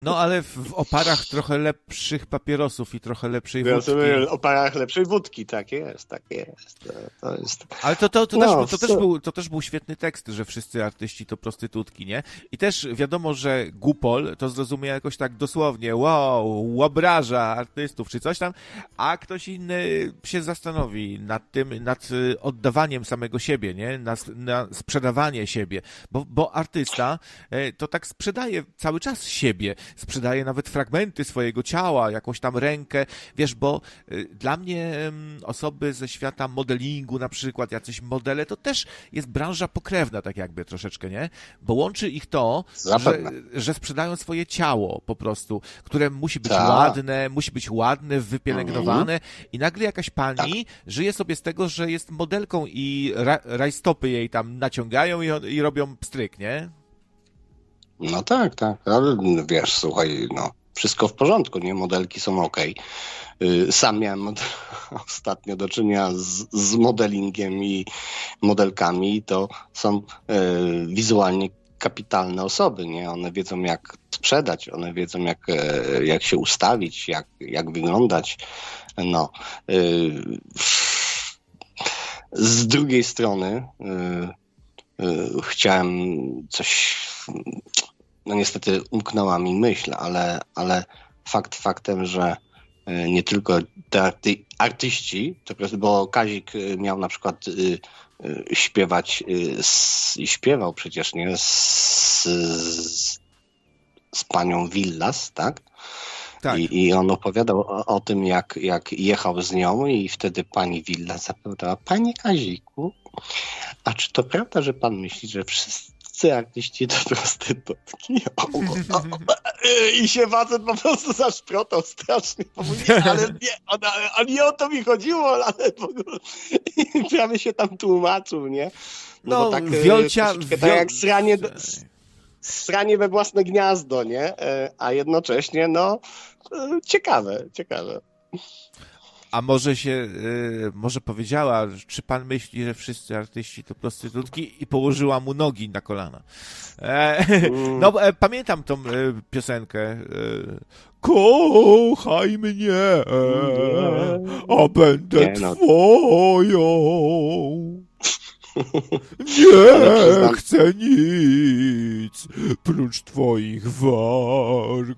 No ale w oparach trochę lepszych papierosów i trochę lepszej Ja wódki. sobie o parach lepszej wódki, tak jest, tak jest. To jest... Ale No, to też był świetny tekst, że wszyscy artyści to prostytutki, nie? I też wiadomo, że Gupol to zrozumie jakoś tak dosłownie, wow, obraża artystów czy coś tam, a ktoś inny się zastanowi nad oddawaniem samego siebie, nie? Na sprzedawanie siebie, bo artysta to tak sprzedaje cały czas siebie, sprzedaje nawet fragmenty swojego ciała, jakąś tam rękę, wiesz, bo dla mnie osoby ze świata modelingu, na przykład jacyś modele, to też jest branża pokrewna, tak jakby troszeczkę, nie? Bo łączy ich to, że sprzedają swoje ciało po prostu, które musi być ładne, wypielęgnowane i nagle jakaś pani żyje sobie z tego, że jest modelką i rajstopy jej tam naciągają i robią pstryk, nie? No tak, ale wiesz, słuchaj, no wszystko w porządku, nie? Modelki są okej. Sam miałem ostatnio do czynienia z modelingiem i modelkami, to są wizualnie kapitalne osoby, nie? One wiedzą, jak sprzedać, one wiedzą, jak się ustawić, jak wyglądać. No. Z drugiej strony chciałem coś... No niestety umknęła mi myśl, ale fakt faktem, że nie tylko te artyści, bo Kazik miał na przykład śpiewać i śpiewał przecież, nie? Z panią Villas, tak? Tak. I on opowiadał o tym, jak jechał z nią i wtedy pani Villas zapytała: Panie Kaziku, a czy to prawda, że pan myśli, że wszyscy artyści to prostytutki? I się facet po prostu zaszprotał strasznie. Ale nie, nie o to mi chodziło, ale w ogóle prawie się tam tłumaczył, nie? No, tak, Wiolcia... tak jak sranie we własne gniazdo, nie? A jednocześnie, no, ciekawe. A może powiedziała, czy pan myśli, że wszyscy artyści to prostytutki i położyła mu nogi na kolana. Pamiętam tą piosenkę. Kochaj mnie, a będę twoją. Nie chcę nic prócz twoich warg.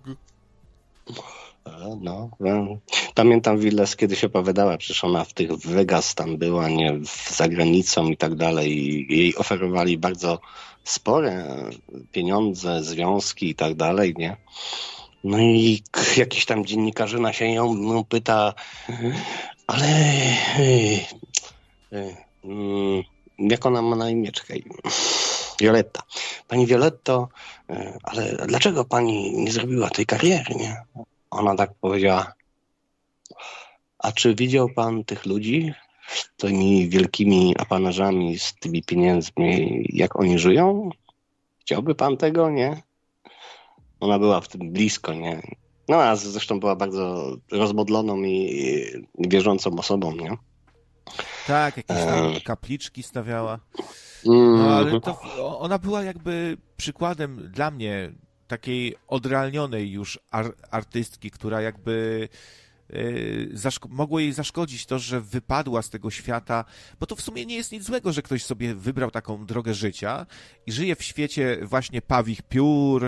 No, pamiętam Villas kiedyś opowiadała, przecież ona w tych Vegas tam była, nie, za granicą i tak dalej, i jej oferowali bardzo spore pieniądze, związki i tak dalej, nie? No i jakiś tam dziennikarzyna się ją pyta, ale jak ona ma na imię? Czekaj. Violetta. Pani Violetto, ale dlaczego pani nie zrobiła tej kariery, nie? Ona tak powiedziała: a czy widział pan tych ludzi z tymi wielkimi apanażami, z tymi pieniędzmi, jak oni żyją? Chciałby pan tego, nie? Ona była w tym blisko, nie? No a zresztą była bardzo rozmodloną i wierzącą osobą, nie? Tak, jakieś tam kapliczki stawiała. No ale to ona była jakby przykładem dla mnie takiej odrealnionej już artystki, która jakby mogło jej zaszkodzić to, że wypadła z tego świata, bo to w sumie nie jest nic złego, że ktoś sobie wybrał taką drogę życia i żyje w świecie właśnie pawich piór,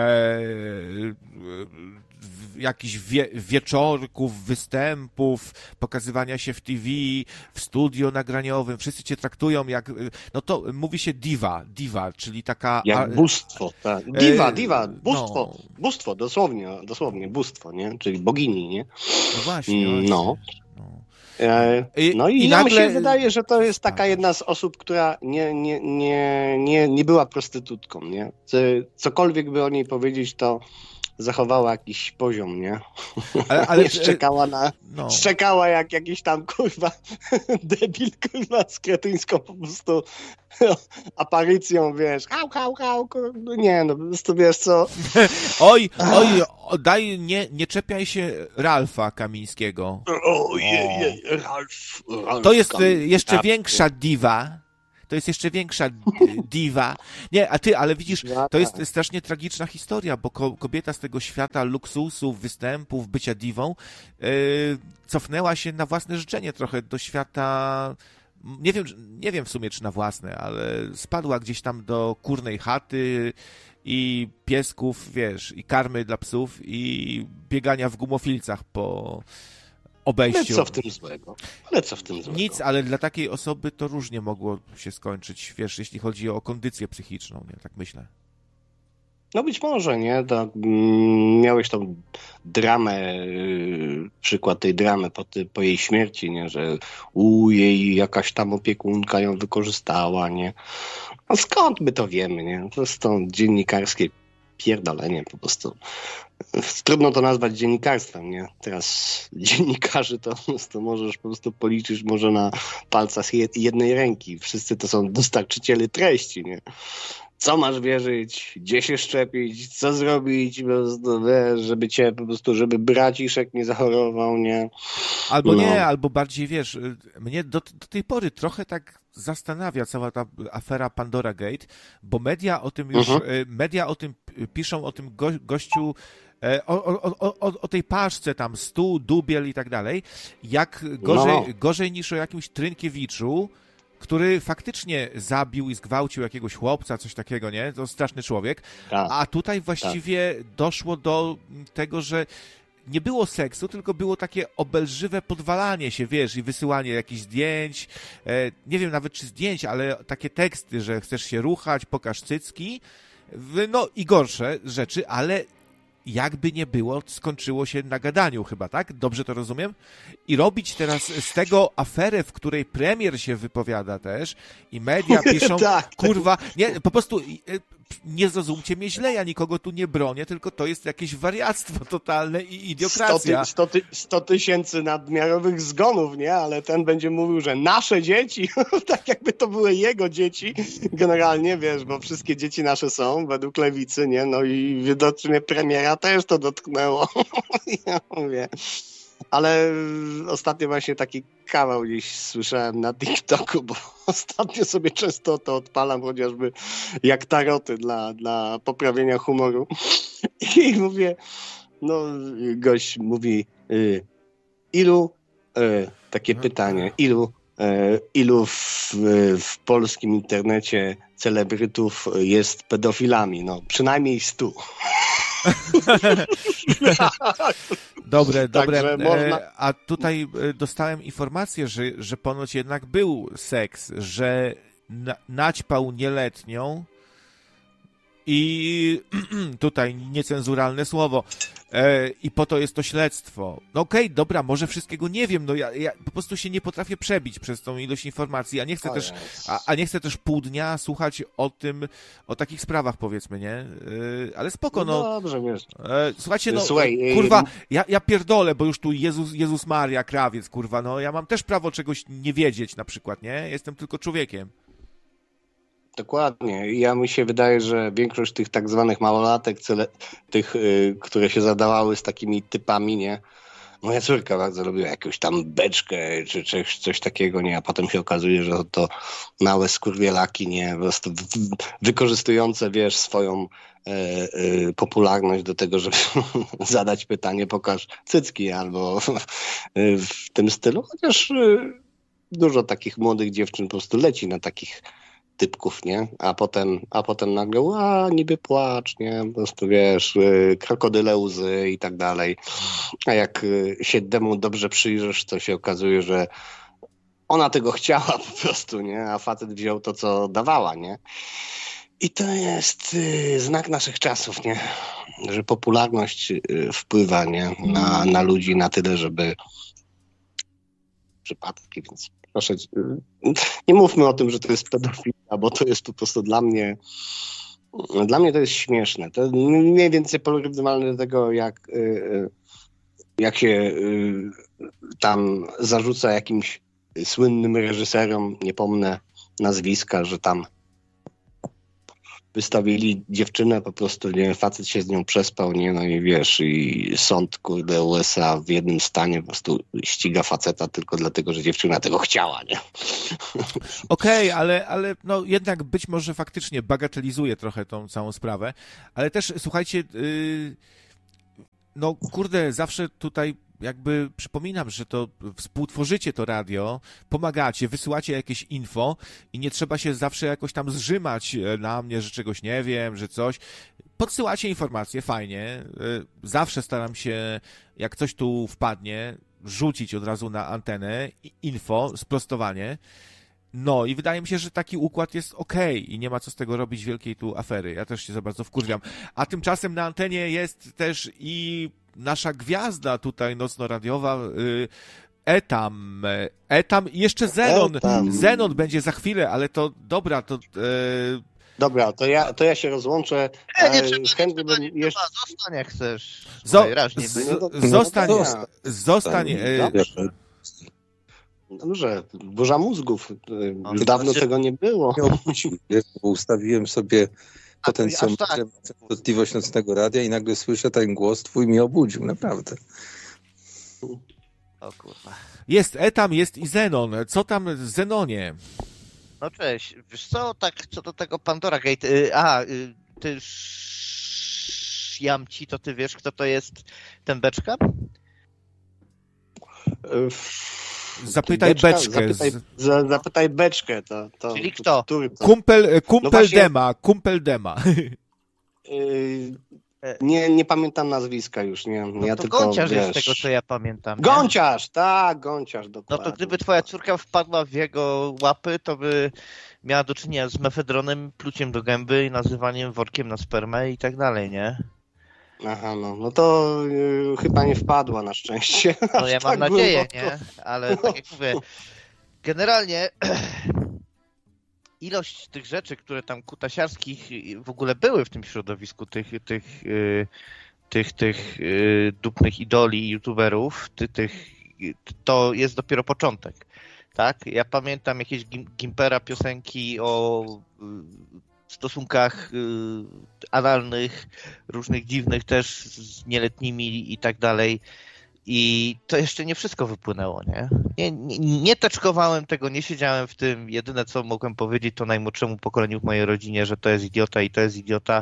jakichś wieczorków, występów, pokazywania się w TV, w studio nagraniowym, wszyscy cię traktują jak, no to mówi się diva, czyli taka... Jak bóstwo, tak. Diva, bóstwo, no. Bóstwo, dosłownie bóstwo, nie? Czyli bogini, nie? No właśnie. No. No i nagle... mi się wydaje, że to jest taka jedna z osób, która nie była prostytutką, nie? Cokolwiek by o niej powiedzieć, to zachowała jakiś poziom, nie? Ale szczekała jak jakiś tam, kurwa, debil, kurwa, z kretyńską po prostu aparycją, wiesz, hał, kurwa, nie, no po prostu, wiesz co. Oj, nie czepiaj się Ralfa Kamińskiego. Ojej, Ralf to jest jeszcze większa diwa. to jest jeszcze większa diwa. Nie, ale widzisz, to jest strasznie tragiczna historia, bo kobieta z tego świata luksusów, występów, bycia diwą cofnęła się na własne życzenie trochę do świata. Nie wiem w sumie, czy na własne, ale spadła gdzieś tam do kurnej chaty i piesków, wiesz, i karmy dla psów i biegania w gumofilcach po obejściu. Ale co w tym złego? Nic, ale dla takiej osoby to różnie mogło się skończyć, wiesz, jeśli chodzi o kondycję psychiczną, nie? Tak myślę. No być może, nie? Miałeś tą dramę, przykład tej dramy po jej śmierci, nie? Że jej jakaś tam opiekunka ją wykorzystała, nie? A skąd my to wiemy, nie? To jest to dziennikarskie pierdolenie po prostu. Trudno to nazwać dziennikarstwem, nie? Teraz dziennikarzy to możesz po prostu policzyć może na palcach jednej ręki. Wszyscy to są dostarczyciele treści, nie? Co masz wierzyć, gdzie się szczepić, co zrobić, żeby cię po prostu, żeby braciszek nie zachorował, nie? Albo nie, albo bardziej, wiesz, mnie do tej pory trochę tak zastanawia cała ta afera Pandora Gate, bo media o tym już, media o tym piszą, o tym gościu, o tej paszce tam, stół, dubiel i tak dalej, jak gorzej niż o jakimś Trynkiewiczu, który faktycznie zabił i zgwałcił jakiegoś chłopca, coś takiego, nie? To straszny człowiek. A tutaj właściwie doszło do tego, że nie było seksu, tylko było takie obelżywe podwalanie się, wiesz, i wysyłanie jakichś zdjęć, nie wiem nawet czy zdjęć, ale takie teksty, że chcesz się ruchać, pokaż cycki, no i gorsze rzeczy, ale jakby nie było, skończyło się na gadaniu chyba, tak? Dobrze to rozumiem? I robić teraz z tego aferę, w której premier się wypowiada też i media piszą, kurwa, nie, po prostu nie zrozumcie mnie źle, ja nikogo tu nie bronię, tylko to jest jakieś wariactwo totalne i idiokracja. 100 tysięcy nadmiarowych zgonów, nie? Ale ten będzie mówił, że nasze dzieci, tak jakby to były jego dzieci, generalnie, wiesz, bo wszystkie dzieci nasze są, według lewicy, nie? No i widocznie premiera też to dotknęło. Ja mówię. Ale ostatnio właśnie taki kawał gdzieś słyszałem na TikToku, bo ostatnio sobie często to odpalam, chociażby jak taroty dla poprawienia humoru. I mówię, no gość mówi, takie pytanie, ilu w polskim internecie celebrytów jest pedofilami? No przynajmniej 100. Dobre. Można... A tutaj dostałem informację, że ponoć jednak był seks, że naćpał nieletnią i tutaj niecenzuralne słowo. I po to jest to śledztwo. No okej, dobra, może wszystkiego nie wiem, no ja po prostu się nie potrafię przebić przez tą ilość informacji, a nie chcę też pół dnia słuchać o takich sprawach, powiedzmy, nie? Ale spoko, no. Dobrze, wiesz. Słuchajcie, no, kurwa, ja pierdolę, bo już tu Jezus Maria, krawiec, kurwa, no ja mam też prawo czegoś nie wiedzieć na przykład, nie? Jestem tylko człowiekiem. Dokładnie. Ja mi się wydaje, że większość tych tak zwanych małolatek, tych, które się zadawały z takimi typami, nie? Moja córka bardzo lubiła jakąś tam beczkę czy coś takiego, nie? A potem się okazuje, że to małe skurwielaki, nie? Po prostu wykorzystujące, wiesz, swoją popularność do tego, żeby zadać pytanie, pokaż cycki albo w tym stylu. Chociaż dużo takich młodych dziewczyn po prostu leci na takich typków, nie? A potem nagle niby płacz, nie? Po prostu, wiesz, krokodyle łzy i tak dalej. A jak się temu dobrze przyjrzysz, to się okazuje, że ona tego chciała po prostu, nie? A facet wziął to, co dawała, nie? I to jest znak naszych czasów, nie? Że popularność wpływa, nie? Na ludzi na tyle, żeby przypadki, więc proszę, nie mówmy o tym, że to jest pedofilia, bo to jest po prostu dla mnie to jest śmieszne. To mniej więcej porównywalne do tego, jak się tam zarzuca jakimś słynnym reżyserom, nie pomnę nazwiska, że tam wystawili dziewczynę, po prostu, nie, facet się z nią przespał, nie, no i wiesz, i sąd, kurde, USA w jednym stanie po prostu ściga faceta tylko dlatego, że dziewczyna tego chciała, nie? Okej, ale no jednak być może faktycznie bagatelizuje trochę tą całą sprawę, ale też, słuchajcie, no kurde, zawsze tutaj jakby przypominam, że to współtworzycie to radio, pomagacie, wysyłacie jakieś info i nie trzeba się zawsze jakoś tam zrzymać na mnie, że czegoś nie wiem, że coś. Podsyłacie informacje, fajnie. Zawsze staram się, jak coś tu wpadnie, rzucić od razu na antenę info, sprostowanie. No i wydaje mi się, że taki układ jest okej i nie ma co z tego robić wielkiej tu afery. Ja też się za bardzo wkurwiam. A tymczasem na antenie jest też i nasza gwiazda tutaj nocno-radiowa, Etam i jeszcze Zenon. Zenon będzie za chwilę, ale to dobra, to... Dobra, to ja się rozłączę. Chętnie bym jeszcze... Zostań jak chcesz. Zostań. Dobrze, burza mózgów. Dawno tego nie było. Ustawiłem sobie potencjometrem częstotliwość nocnego radia i nagle słyszę ten głos, twój mnie obudził, naprawdę. O kurwa. Jest Etam, jest i Zenon. Co tam w Zenonie? No cześć. Wiesz co, tak co do tego Pandora Gate. Ty Jamci, to ty wiesz, kto to jest ten Beczka? Zapytaj Beczkę. Zapytaj Beczkę. To, czyli kto? Kumpel no właśnie... Kumpel Dema. Nie pamiętam nazwiska już. Nie. No ja to tylko, Gąciarz wiesz... jest z tego, co ja pamiętam. Gąciarz, tak, Gąciarz, dokładnie. No to gdyby twoja córka wpadła w jego łapy, to by miała do czynienia z mefedronem, pluciem do gęby i nazywaniem workiem na spermę i tak dalej, nie? Aha, no to chyba nie wpadła na szczęście. No ja mam tak nadzieję, było. nie? Ale tak jak mówię, generalnie ilość tych rzeczy, które tam kutasiarskich w ogóle były w tym środowisku, tych dupnych idoli youtuberów, to jest dopiero początek, tak? Ja pamiętam jakieś Gimpera piosenki o stosunkach analnych, różnych dziwnych też z nieletnimi i tak dalej. I to jeszcze nie wszystko wypłynęło, nie? Nie teczkowałem tego, nie siedziałem w tym. Jedyne, co mogłem powiedzieć, to najmłodszemu pokoleniu w mojej rodzinie, że to jest idiota i to jest idiota.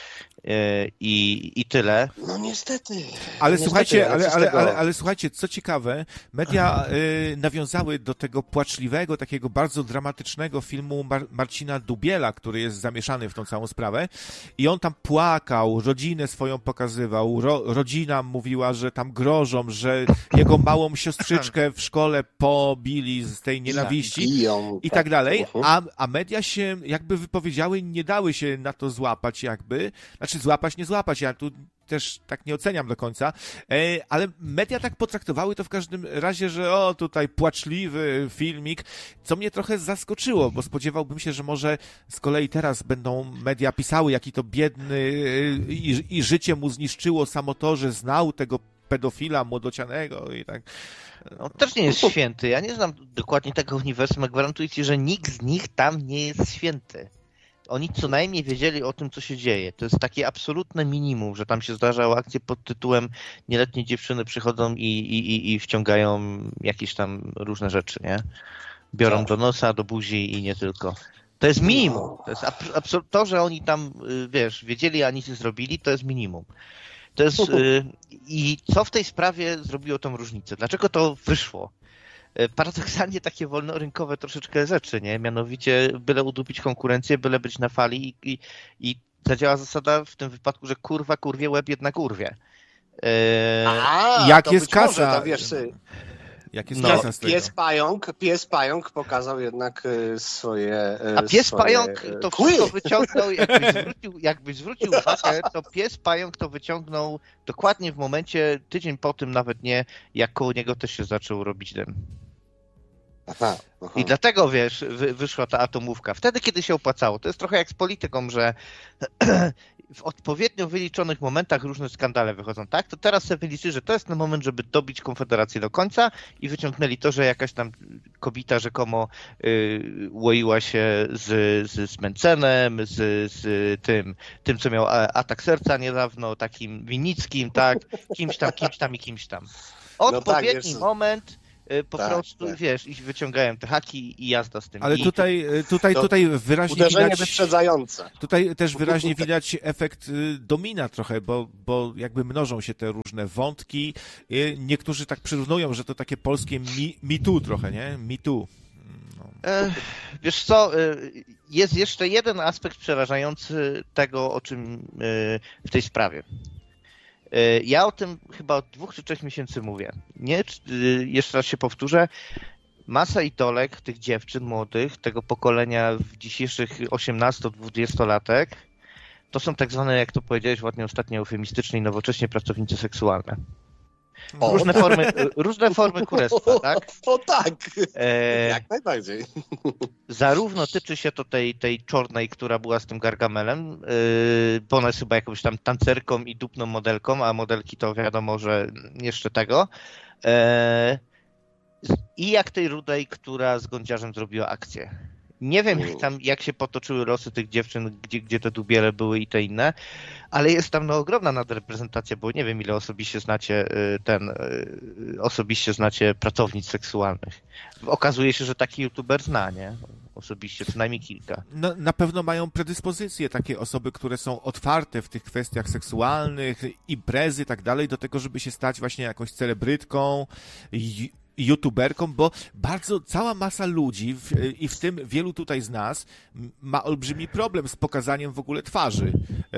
I tyle. No niestety. Ale słuchajcie, ale ale słuchajcie, co ciekawe, media nawiązały do tego płaczliwego, takiego bardzo dramatycznego filmu Marcina Dubiela, który jest zamieszany w tą całą sprawę i on tam płakał, rodzinę swoją pokazywał, rodzina mówiła, że tam grożą, że jego małą siostrzyczkę w szkole pobili z tej nienawiści i tak dalej, a media się jakby wypowiedziały, nie dały się na to złapać jakby, znaczy złapać, nie złapać, ja tu też tak nie oceniam do końca, ale media tak potraktowały to w każdym razie, że tutaj płaczliwy filmik, co mnie trochę zaskoczyło, bo spodziewałbym się, że może z kolei teraz będą media pisały, jaki to biedny i życie mu zniszczyło samo to, że znał tego pedofila młodocianego i tak. On też nie jest święty. Ja nie znam dokładnie tego uniwersum, a gwarantuję ci, że nikt z nich tam nie jest święty. Oni co najmniej wiedzieli o tym, co się dzieje. To jest takie absolutne minimum, że tam się zdarzały akcje pod tytułem nieletnie dziewczyny przychodzą i wciągają jakieś tam różne rzeczy, nie? Biorą do nosa, do buzi i nie tylko. To jest minimum. To jest to, że oni tam, wiesz, wiedzieli, a nic nie zrobili, to jest minimum. To jest i co w tej sprawie zrobiło tą różnicę? Dlaczego to wyszło? Paradoksalnie takie wolnorynkowe troszeczkę rzeczy, nie? Mianowicie byle udupić konkurencję, byle być na fali i zadziała zasada w tym wypadku, że kurwa kurwie, łeb jednak urwie. Jak jest kasa? To wiesz, jak jest kasa z tego? Pies Pająk pokazał jednak swoje... A Pies Pająk to wszystko wyciągnął, jakbyś zwrócił uwagę, to Pies Pająk to wyciągnął dokładnie w momencie, tydzień po tym nawet nie, jak koło niego też się zaczął robić dym. Aha. I dlatego, wiesz, wyszła ta atomówka. Wtedy, kiedy się opłacało. To jest trochę jak z polityką, że w odpowiednio wyliczonych momentach różne skandale wychodzą, tak? To teraz sobie wyliczy, że to jest ten moment, żeby dobić Konfederację do końca i wyciągnęli to, że jakaś tam kobieta rzekomo łoiła się z Mencenem, z tym, co miał atak serca niedawno, takim Winnickim, tak? Kimś tam. Odpowiedni moment, po prostu, wiesz, i wyciągają te haki i jazda z tym. Ale tutaj wyraźnie uderzenie widać... wyprzedzające. Tutaj też wyraźnie widać efekt domina trochę, bo jakby mnożą się te różne wątki. Niektórzy tak przyrównują, że to takie polskie Me Too trochę, nie? Me Too. No. Wiesz co, jest jeszcze jeden aspekt przerażający tego, o czym w tej sprawie. Ja o tym chyba od 2 czy 3 miesięcy mówię. Nie, jeszcze raz się powtórzę. Masa idolek tych dziewczyn młodych, tego pokolenia dzisiejszych 18-20-latek, to są tak zwane, jak to powiedziałeś ładnie ostatnio, eufemistycznie i nowocześnie pracownice seksualne. Różne formy kurestwa, tak? O tak, jak najbardziej. Zarówno tyczy się to tej czarnej, która była z tym Gargamelem, bo ona jest chyba jakąś tam tancerką i dupną modelką, a modelki to wiadomo, że jeszcze tego. I jak tej rudej, która z Gądziarzem zrobiła akcję. Nie wiem jak się potoczyły losy tych dziewczyn, gdzie te dubiele były i te inne, ale jest tam ogromna nadreprezentacja, bo nie wiem ile osobiście znacie pracownic seksualnych. Okazuje się, że taki youtuber zna, nie? Osobiście, co najmniej kilka. No, na pewno mają predyspozycje takie osoby, które są otwarte w tych kwestiach seksualnych, imprezy i tak dalej, do tego, żeby się stać właśnie jakąś celebrytką, youtuberką, bo cała masa ludzi i w tym wielu tutaj z nas ma olbrzymi problem z pokazaniem w ogóle twarzy.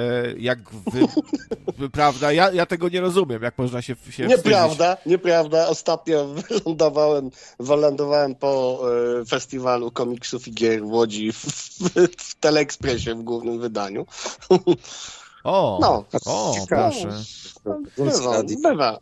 Prawda? Ja tego nie rozumiem, jak można się Nieprawda. Ostatnio wylądowałem po festiwalu komiksów i gier w Łodzi w Teleekspresie w głównym wydaniu. Proszę. Bywa.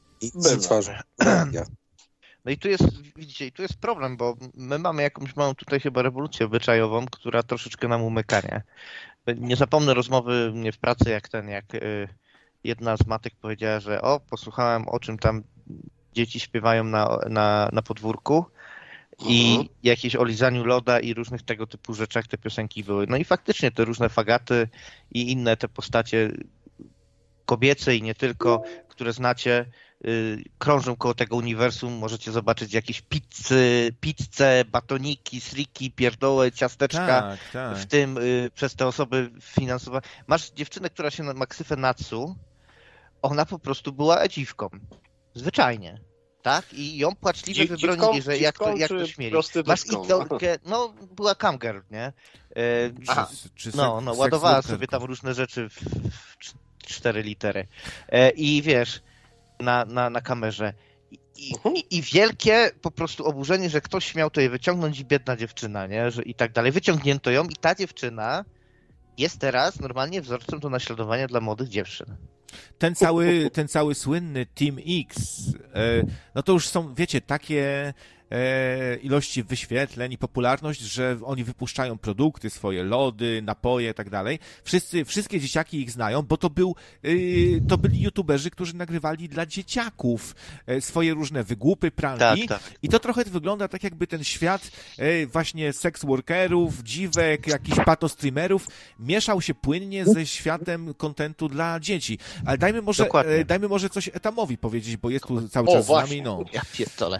No i tu jest problem, bo my mamy jakąś małą tutaj chyba rewolucję obyczajową, która troszeczkę nam umyka, nie? Nie zapomnę rozmowy mnie w pracy, jak jedna z matek powiedziała, że posłuchałem o czym tam dzieci śpiewają na podwórku i jakieś o lizaniu loda i różnych tego typu rzeczach te piosenki były. No i faktycznie te różne fagaty i inne te postacie kobiece i nie tylko, które znacie, krążą koło tego uniwersum. Możecie zobaczyć jakieś pizze, batoniki, sliki, pierdoły, ciasteczka, tak. w tym przez te osoby finansowane. Masz dziewczynę, która się ma ksywę Natsu, ona po prostu była dziwką. Zwyczajnie. Tak? I ją płaczliwie wybronili, że jak to śmieli. Masz idolkę, była camgirl, nie? Ładowała sobie tam różne rzeczy w 4 litery. I wiesz, na kamerze. I wielkie po prostu oburzenie, że ktoś śmiał to je wyciągnąć i biedna dziewczyna, nie? I tak dalej. Wyciągnięto ją i ta dziewczyna jest teraz normalnie wzorcem do naśladowania dla młodych dziewczyn. Ten cały słynny Team X, no to już są, wiecie, takie ilości wyświetleń i popularność, że oni wypuszczają produkty, swoje lody, napoje i tak dalej. Wszystkie dzieciaki ich znają, bo to byli youtuberzy, którzy nagrywali dla dzieciaków swoje różne wygłupy, pranki. Tak. I to trochę wygląda tak, jakby ten świat właśnie sex workerów, dziwek, jakichś patostreamerów mieszał się płynnie ze światem kontentu dla dzieci. Ale dajmy może coś Etamowi powiedzieć, bo jest tu cały czas właśnie. Z nami. No. Ja pierdolę.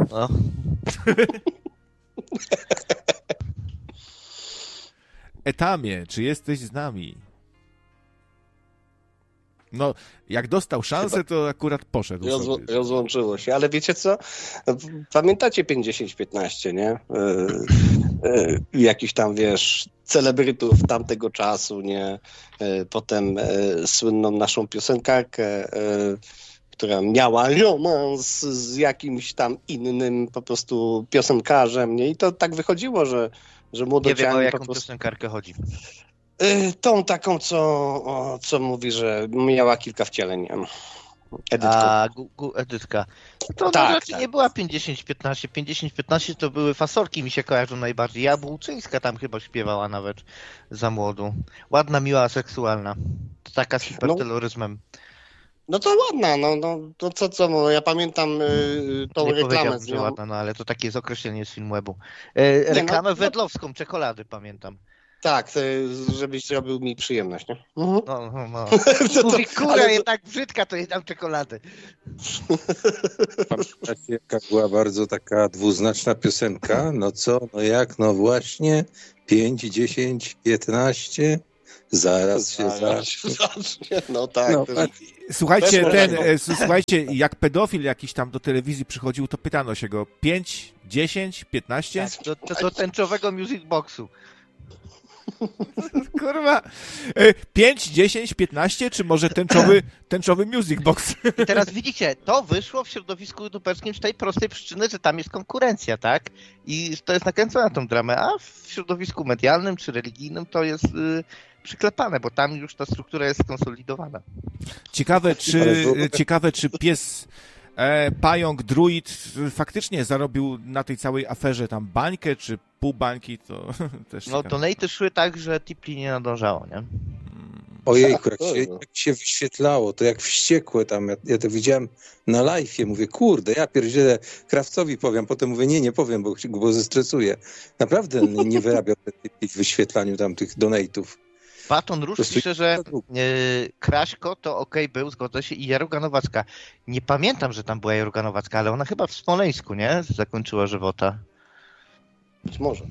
Etamie, czy jesteś z nami? No, jak dostał szansę, to akurat poszedł. Rozłączyło się, ale wiecie co? Pamiętacie 50-15, nie? Jakiś tam, wiesz, celebrytów tamtego czasu, nie? Potem słynną naszą piosenkarkę, która miała romans z jakimś tam innym po prostu piosenkarzem, nie? I to tak wychodziło, że młodociani... Nie wiem, o jaką piosenkarkę chodzi. Tą taką, co mówi, że miała kilka wcieleń. A Edytka. To Tak, raczej tak. nie była 50-15. 50-15 to były fasolki, mi się kojarzą najbardziej. Jabłczyńska tam chyba śpiewała nawet za młodu. Ładna, miła, seksualna. Taka z hiperterroryzmem. No to ładna, no to co, ja pamiętam tą Nie reklamę powiedziałbym, z że nią. ładna, no ale to takie jest określenie z Filmwebu. no, Reklamę no- wedlowską, czekolady pamiętam. Tak, żebyś zrobił mi przyjemność, nie? Mhm. No. To- Mówi, kura ale to- jednak brzydka, to jej dam czekoladę. Pamiętacie, jaka była bardzo taka dwuznaczna piosenka? No co, no jak, no właśnie, 5, 10, 15, zaraz się zacznie. No tak. No, to- Słuchajcie, Też słuchajcie, jak pedofil jakiś tam do telewizji przychodził, to pytano się go 5, 10, 15? Tak, do tęczowego music boxu. Kurwa. 5, 10, 15, czy może tęczowy music box? I teraz widzicie, to wyszło w środowisku youtuberskim z tej prostej przyczyny, że tam jest konkurencja, tak? I to jest nakręcone na tą dramę, a w środowisku medialnym czy religijnym to jest przyklepane, bo tam już ta struktura jest skonsolidowana. Ciekawe, czy pies pająk, druid faktycznie zarobił na tej całej aferze tam bańkę, czy pół bańki, to też No ciekawe. donaty szły tak, że Tipli nie nadążało, nie? Ojejku, jak się wyświetlało, to jak wściekłe tam, ja to widziałem na live'ie, mówię, kurde, ja pierdzielę, Krawcowi powiem, potem mówię, nie powiem, bo zestresuję. Naprawdę nie wyrabiał w wyświetlaniu tam tych donate'ów. Baton Róż prostu- pisze, że Kraśko to okej był, zgodzę się, i Jaruga Nowacka. Nie pamiętam, że tam była Jaruga Nowacka, ale ona chyba w Smoleńsku, nie? Zakończyła żywota. Być może.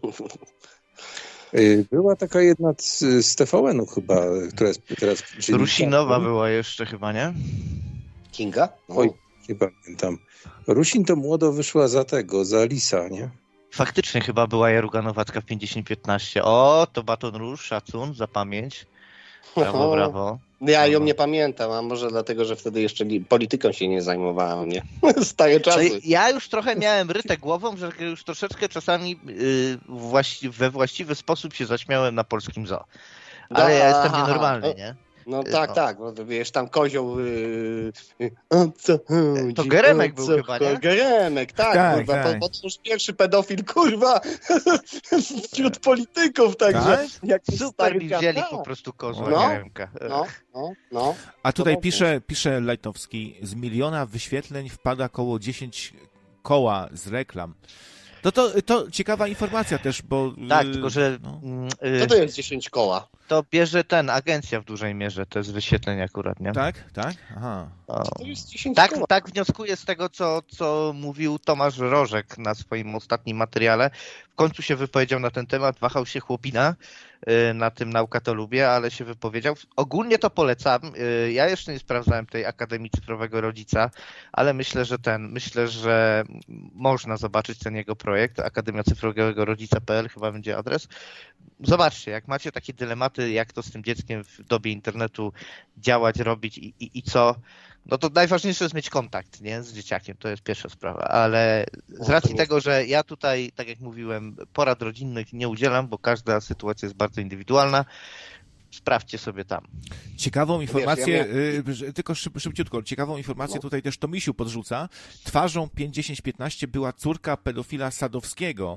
Była taka jedna z TVN-u chyba, która jest teraz... Rusinowa była jeszcze chyba, nie? Kinga? No. Oj, nie pamiętam. Rusin to młodo wyszła za tego, za Lisa, nie? Faktycznie chyba była Jaruga Nowacka w 50-15. O, to Baton Róż, szacun za pamięć. Brawo, brawo. Ja ją nie pamiętam, a może dlatego, że wtedy jeszcze polityką się nie zajmowałem, nie? Stare czasy. Ja już trochę miałem rytę głową, że już troszeczkę czasami we właściwy sposób się zaśmiałem na polskim zoo. Ale ja jestem nienormalny, nie? No tak, bo wiesz, tam kozioł... To Geremek był chyba, nie? Geremek, tak, kurwa, tak. to już pierwszy pedofil, kurwa, wśród polityków, także... Jak Super mi wzięli po prostu kozła No. Geremka. No. A tutaj Zobaczmy. pisze Lajtowski, z 1 miliona wyświetleń wpada około 10 koła z reklam. To ciekawa informacja też, bo... Tak, tylko że no. Co to jest 10 koła? to bierze agencja w dużej mierze, to jest wyświetleń akurat, nie? Tak? Aha. O. To jest 10 Tak, koła. tak wnioskuję z tego, co mówił Tomasz Rożek na swoim ostatnim materiale. W końcu się wypowiedział na ten temat, wahał się chłopina na tym Nauka to lubię, ale się wypowiedział. Ogólnie to polecam. Ja jeszcze nie sprawdzałem tej Akademii Cyfrowego Rodzica, ale myślę, że można zobaczyć ten jego projekt. Akademia Cyfrowego Rodzica.pl chyba będzie adres. Zobaczcie, jak macie takie dylematy, jak to z tym dzieckiem w dobie internetu działać, robić i co, no to najważniejsze jest mieć kontakt, nie, z dzieciakiem, to jest pierwsza sprawa, ale z racji tego, że ja tutaj, tak jak mówiłem, porad rodzinnych nie udzielam, bo każda sytuacja jest bardzo indywidualna, sprawdźcie sobie tam. Ciekawą informację, tylko szybciutko, ciekawą informację tutaj też Tomisiu podrzuca. Twarzą 5-10-15 była córka pedofila Sadowskiego.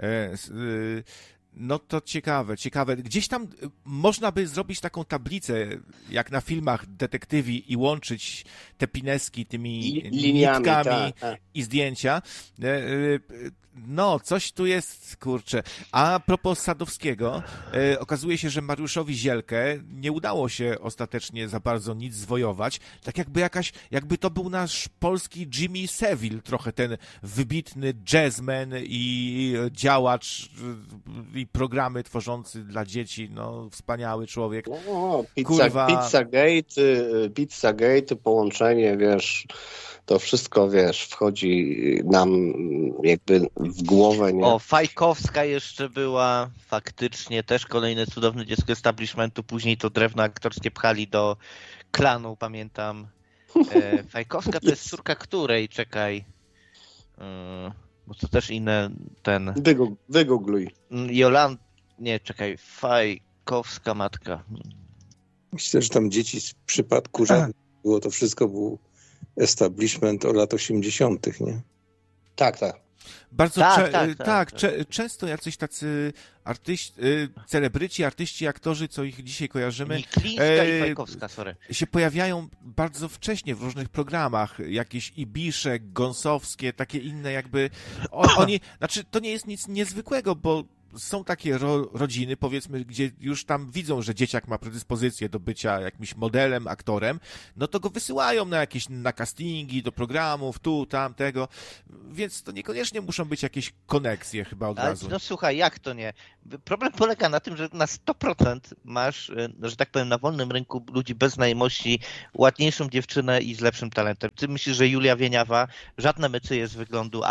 No to ciekawe. Gdzieś tam można by zrobić taką tablicę, jak na filmach detektywi i łączyć te pineski tymi liniami, nitkami tak. i zdjęcia. No, coś tu jest, kurczę. A propos Sadowskiego, okazuje się, że Mariuszowi Zielkę nie udało się ostatecznie za bardzo nic zwojować. Tak jakby to był nasz polski Jimmy Savile, trochę ten wybitny jazzman i działacz i programy tworzący dla dzieci. No, wspaniały człowiek. No, Kurwa. Pizzagate, połączenie, wiesz, to wszystko, wiesz, wchodzi nam jakby w głowę, nie? O, Fajkowska jeszcze była, faktycznie też kolejne cudowne dziecko establishmentu, później to drewno aktorskie pchali do klanu, pamiętam. Fajkowska to jest córka której? Czekaj. Bo to też inne, ten... Wygoogluj. Nie, czekaj, Fajkowska matka. Myślę, że tam dzieci z przypadku żadnych było, to wszystko był establishment od lat 80., nie? Tak, tak. Bardzo Tak. często jacyś tacy celebryci, artyści, aktorzy, co ich dzisiaj kojarzymy, Niklińska i Fajkowska, sorry. się pojawiają bardzo wcześnie w różnych programach. Jakieś Ibisze, Gąsowskie, takie inne jakby... Oni, znaczy, to nie jest nic niezwykłego, bo są takie rodziny, powiedzmy, gdzie już tam widzą, że dzieciak ma predyspozycję do bycia jakimś modelem, aktorem, no to go wysyłają na castingi, do programów, tu, tam, tego, więc to niekoniecznie muszą być jakieś koneksje chyba od razu. No słuchaj, jak to nie? Problem polega na tym, że na 100% masz, że tak powiem, na wolnym rynku ludzi bez znajomości, ładniejszą dziewczynę i z lepszym talentem. Ty myślisz, że Julia Wieniawa, żadne mecyje z wyglądu,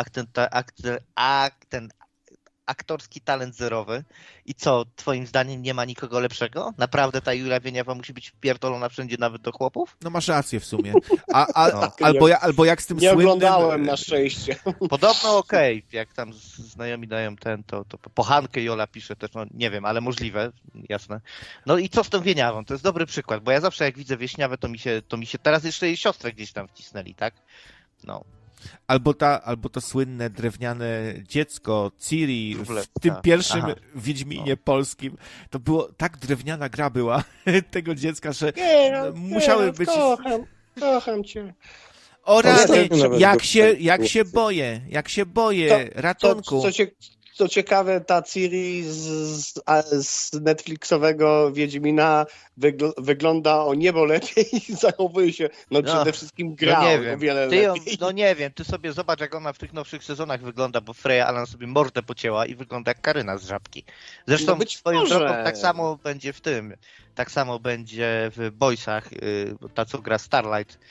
aktorski talent zerowy i co, twoim zdaniem nie ma nikogo lepszego? Naprawdę ta Julia Wieniawa musi być wpierdolona wszędzie, nawet do chłopów? No masz rację w sumie. No. Albo jak z tym Nie słynnym... oglądałem na szczęście. Podobno okej, jak tam znajomi dają to Pochankę Jola pisze też, no nie wiem, ale możliwe, jasne. No i co z tą Wieniawą? To jest dobry przykład, bo ja zawsze jak widzę Wieśniawę, to mi się teraz jeszcze jej siostrę gdzieś tam wcisnęli, tak? No. Albo to słynne drewniane dziecko Ciri w tym pierwszym Wiedźminie polskim. To było, tak drewniana gra była tego dziecka, że musiały być... Kocham cię. O rany, jak się boję, ratunku. Co ciekawe, ta Ciri z Netflixowego Wiedźmina wygląda o niebo lepiej i zachowuje się, przede wszystkim gra o wiele lepiej. Nie wiem, ty sobie zobacz, jak ona w tych nowszych sezonach wygląda, bo Freya Allan sobie mordę pocięła i wygląda jak Karyna z Żabki. Zresztą swoją drogą tak samo będzie w tym, tak samo będzie w Boysach, ta co gra Starlight,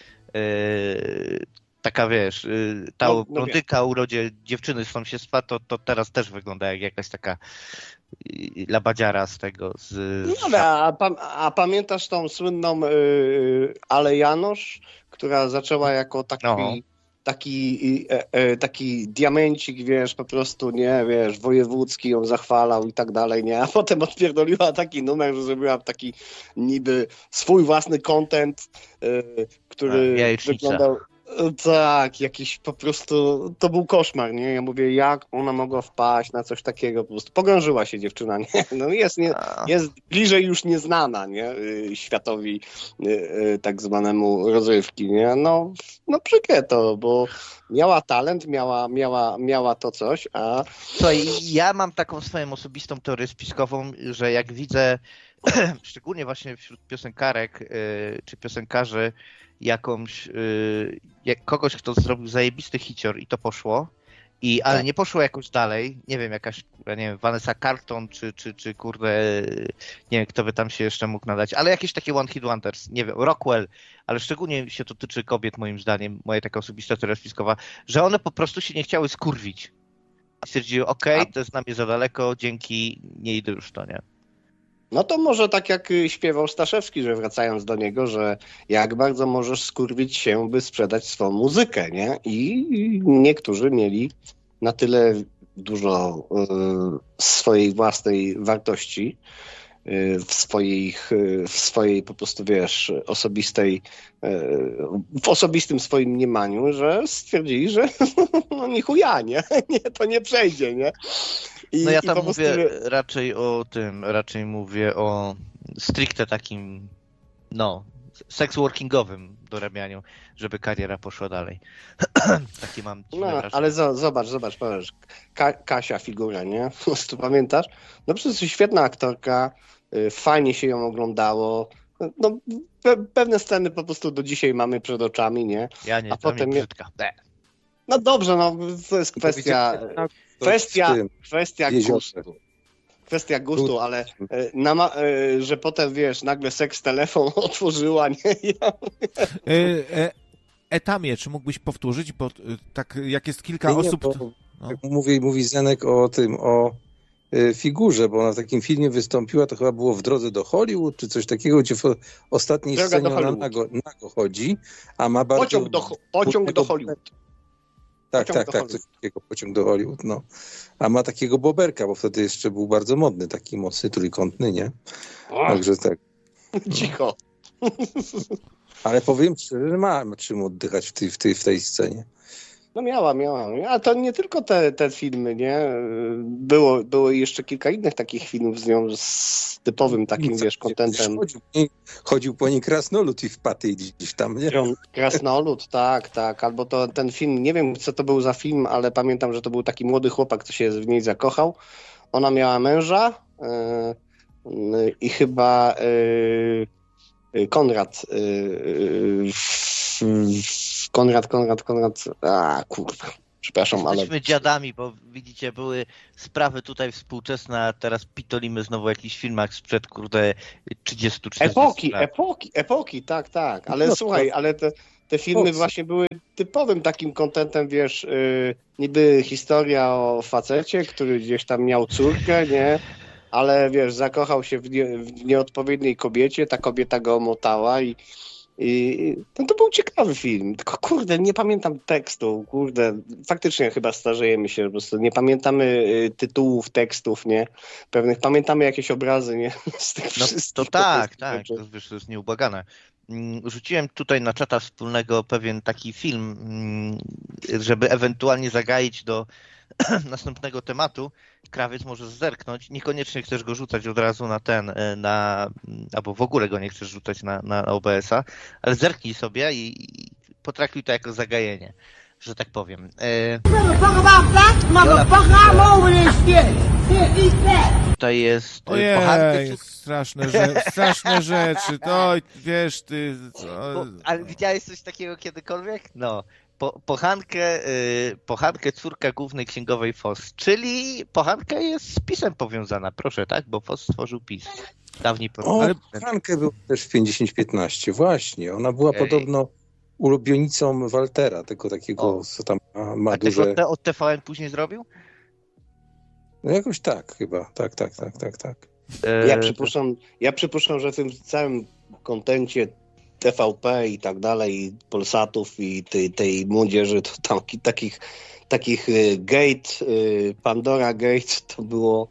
taka wiesz, ta blondyka o urodzie dziewczyny z sąsiedztwa, to teraz też wygląda jak jakaś taka labadziara z tego. A pamiętasz tą słynną Ale Janosz, która zaczęła jako taki diamencik, wiesz, po prostu, nie, wiesz, wojewódzki ją zachwalał i tak dalej, nie, a potem odpierdoliła taki numer, że zrobiła taki niby swój własny content, który wyglądał... Tak, jakiś po prostu, to był koszmar, nie? Ja mówię, jak ona mogła wpaść na coś takiego, po prostu pogrążyła się dziewczyna, nie? No jest bliżej już nieznana, nie? Światowi tak zwanemu rozrywki, nie? No przykre to, bo miała talent, miała to coś, a... Słuchaj, ja mam taką swoją osobistą teorię spiskową, że jak widzę, szczególnie właśnie wśród piosenkarek czy piosenkarzy, kogoś, kto zrobił zajebisty hicior i to poszło, ale nie poszło jakoś dalej, nie wiem, jakaś, nie wiem, Vanessa Carlton, czy kurde, nie wiem, kto by tam się jeszcze mógł nadać, ale jakieś takie one hit wonders, nie wiem, Rockwell, ale szczególnie się to tyczy kobiet, moim zdaniem, moja taka osobista teoria spiskowa, że one po prostu się nie chciały skurwić. Stwierdziły, to jest na mnie za daleko, dzięki, nie idę już to, nie? No to może tak jak śpiewał Staszewski, że wracając do niego, że jak bardzo możesz skurwić się, by sprzedać swoją muzykę, nie? I niektórzy mieli na tyle dużo swojej własnej wartości w swojej po prostu, wiesz, w osobistym swoim mniemaniu, że stwierdzili, że no ni chuja, nie? To nie przejdzie, nie? No ja tam mówię raczej mówię o stricte takim, sex workingowym dorabianiu, żeby kariera poszła dalej. Takie mam wrażenie. Ale zobacz, Kasia figura, nie? Po prostu pamiętasz? No przecież świetna aktorka, fajnie się ją oglądało. No, pewne sceny po prostu do dzisiaj mamy przed oczami, nie? Ja nie, a potem brzydka. No dobrze, to jest kwestia gustu. Kwestia gustu, ale że potem, wiesz, nagle seks telefon otworzyła, nie? Etamie, czy mógłbyś powtórzyć, bo tak jak jest kilka osób... Jak mówi Zenek o figurze, bo ona w takim filmie wystąpiła, to chyba było W drodze do Hollywood, czy coś takiego, gdzie w ostatniej scenie ona nago chodzi, a ma bardzo... Pociąg do Hollywood. Tak, coś takiego, pociąg do Hollywood, no. A ma takiego boberka, bo wtedy jeszcze był bardzo modny, taki mocny, trójkątny, nie? Także tak. Cicho. Ale powiem szczerze, że ma czym oddychać w tej scenie. No miała. A to nie tylko te filmy, nie? Było jeszcze kilka innych takich filmów z nią, z typowym takim, wiesz, kontentem. Chodził po niej krasnolud i wpadł jej gdzieś tam, nie? Krasnolud, tak. Albo to ten film, nie wiem co to był za film, ale pamiętam, że to był taki młody chłopak, co się w niej zakochał. Ona miała męża i chyba Konrad. Kurwa. Przepraszam, ale... Jesteśmy dziadami, bo widzicie, były sprawy tutaj współczesne, a teraz pitolimy znowu o jakichś filmach sprzed, 30-40 lat. Epoki, tak. Ale słuchaj, ale te filmy właśnie były typowym takim kontentem, wiesz, niby historia o facecie, który gdzieś tam miał córkę, nie? Ale wiesz, zakochał się w nieodpowiedniej kobiecie, ta kobieta go omotała i to był ciekawy film, tylko kurde, nie pamiętam tekstu, faktycznie chyba starzejemy się, po prostu nie pamiętamy tytułów tekstów, nie? Pewnych, pamiętamy jakieś obrazy, nie? Z tych wszystkich. To tak, to wiesz, to jest nieubłagane. Rzuciłem tutaj na czata wspólnego pewien taki film, żeby ewentualnie zagaić do następnego tematu. Krawiec może zerknąć. Niekoniecznie chcesz go rzucać od razu albo w ogóle go nie chcesz rzucać na OBS-a, ale zerknij sobie i potraktuj to jako zagajenie, że tak powiem. Tutaj jest Ojej, straszne rzeczy. To wiesz, ty... Ale widziałeś coś takiego kiedykolwiek? No. Pochankę córka głównej księgowej FOS, czyli pochanka jest z PiS-em powiązana, proszę, tak? Bo FOS stworzył PiS. Dawniej Ale pochankę był też w 50-15, właśnie. Ona była podobno ulubionicą Waltera, tego takiego, co tam ma duże... A od TVN później zrobił? No jakoś tak chyba, tak. Ja przypuszczam, że w tym całym kontencie TVP i tak dalej, Polsatów i tej młodzieży, to tam takich gate, Pandora Gate, to było...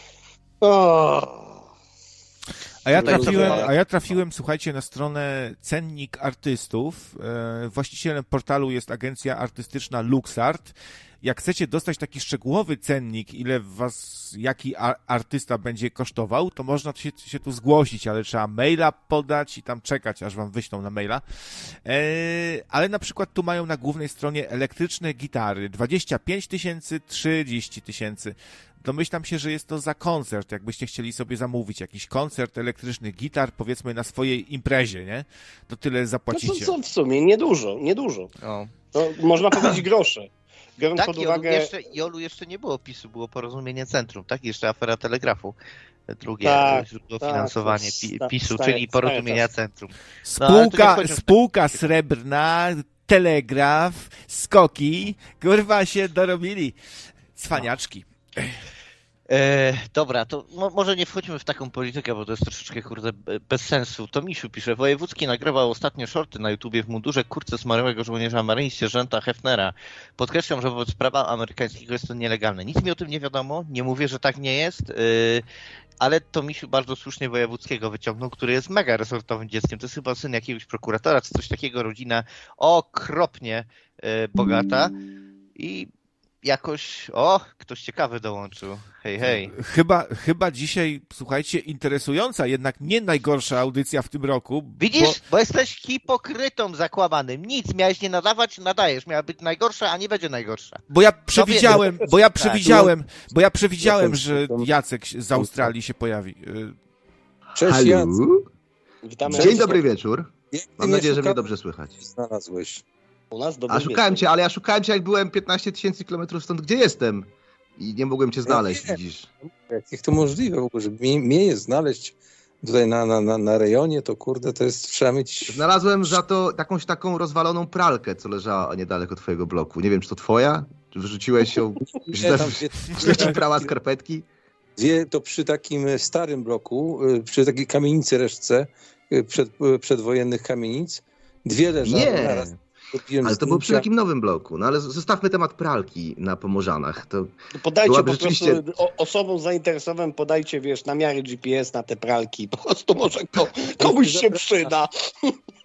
A ja trafiłem, słuchajcie, na stronę Cennik Artystów. Właścicielem portalu jest agencja artystyczna LuxArt. Jak chcecie dostać taki szczegółowy cennik, ile was jaki artysta będzie kosztował, to można się tu zgłosić, ale trzeba maila podać i tam czekać, aż wam wyślą na maila. Ale na przykład tu mają na głównej stronie elektryczne gitary 25 000, 30 000. Domyślam się, że jest to za koncert, jakbyście chcieli sobie zamówić jakiś koncert elektrycznych gitar, powiedzmy na swojej imprezie, nie? To tyle zapłacicie. No to w sumie niedużo. O. To można powiedzieć grosze. Biorąc Tak, pod uwagę... Jolu jeszcze nie było PiS-u, było Porozumienie Centrum, tak? Jeszcze afera Telegrafu. Drugie źródło finansowanie PiS-u, czyli Porozumienia Centrum. Spółka Srebrna, Telegraf, Skoki, kurwa się dorobili. Cwaniaczki. Dobra, to może nie wchodźmy w taką politykę, bo to jest troszeczkę, bez sensu. To Misiu pisze, Wojewódzki nagrywał ostatnio shorty na YouTubie w mundurze, kurtce zmarłego żołnierza Marine sierżanta Hefnera. Podkreślam, że wobec prawa amerykańskiego jest to nielegalne. Nic mi o tym nie wiadomo, nie mówię, że tak nie jest, ale to Misiu bardzo słusznie Wojewódzkiego wyciągnął, który jest mega resortowym dzieckiem. To jest chyba syn jakiegoś prokuratora, czy coś takiego, rodzina okropnie bogata i jakoś, ktoś ciekawy dołączył. Hej. Chyba dzisiaj, słuchajcie, interesująca, jednak nie najgorsza audycja w tym roku. Widzisz? Bo jesteś hipokrytą zakłamanym. Nic, miałeś nie nadawać, nadajesz. Miała być najgorsza, a nie będzie najgorsza. Bo ja przewidziałem, że Jacek z Australii się pojawi. Cześć, Jacek. Witamy. Dzień dobry wieczór. Mam nadzieję, że mnie dobrze słychać. Znalazłeś. U nas ja szukałem cię, jak byłem 15 000 kilometrów stąd, gdzie jestem. I nie mogłem cię znaleźć, widzisz. Jak to możliwe w ogóle, żeby mnie je znaleźć tutaj na rejonie, to kurde, to jest, trzeba mieć... Znalazłem za to jakąś taką rozwaloną pralkę, co leżała niedaleko twojego bloku. Nie wiem, czy to twoja? Czy wyrzuciłeś ją, źle ci prała skarpetki? To przy takim starym bloku, przy takiej kamienicy resztce, przedwojennych kamienic, dwie leżały naraz. Ale to było przy takim nowym bloku. No ale zostawmy temat pralki na Pomorzanach. To podajcie po prostu osobom zainteresowanym, podajcie, namiary GPS na te pralki. Po prostu może komuś się przyda.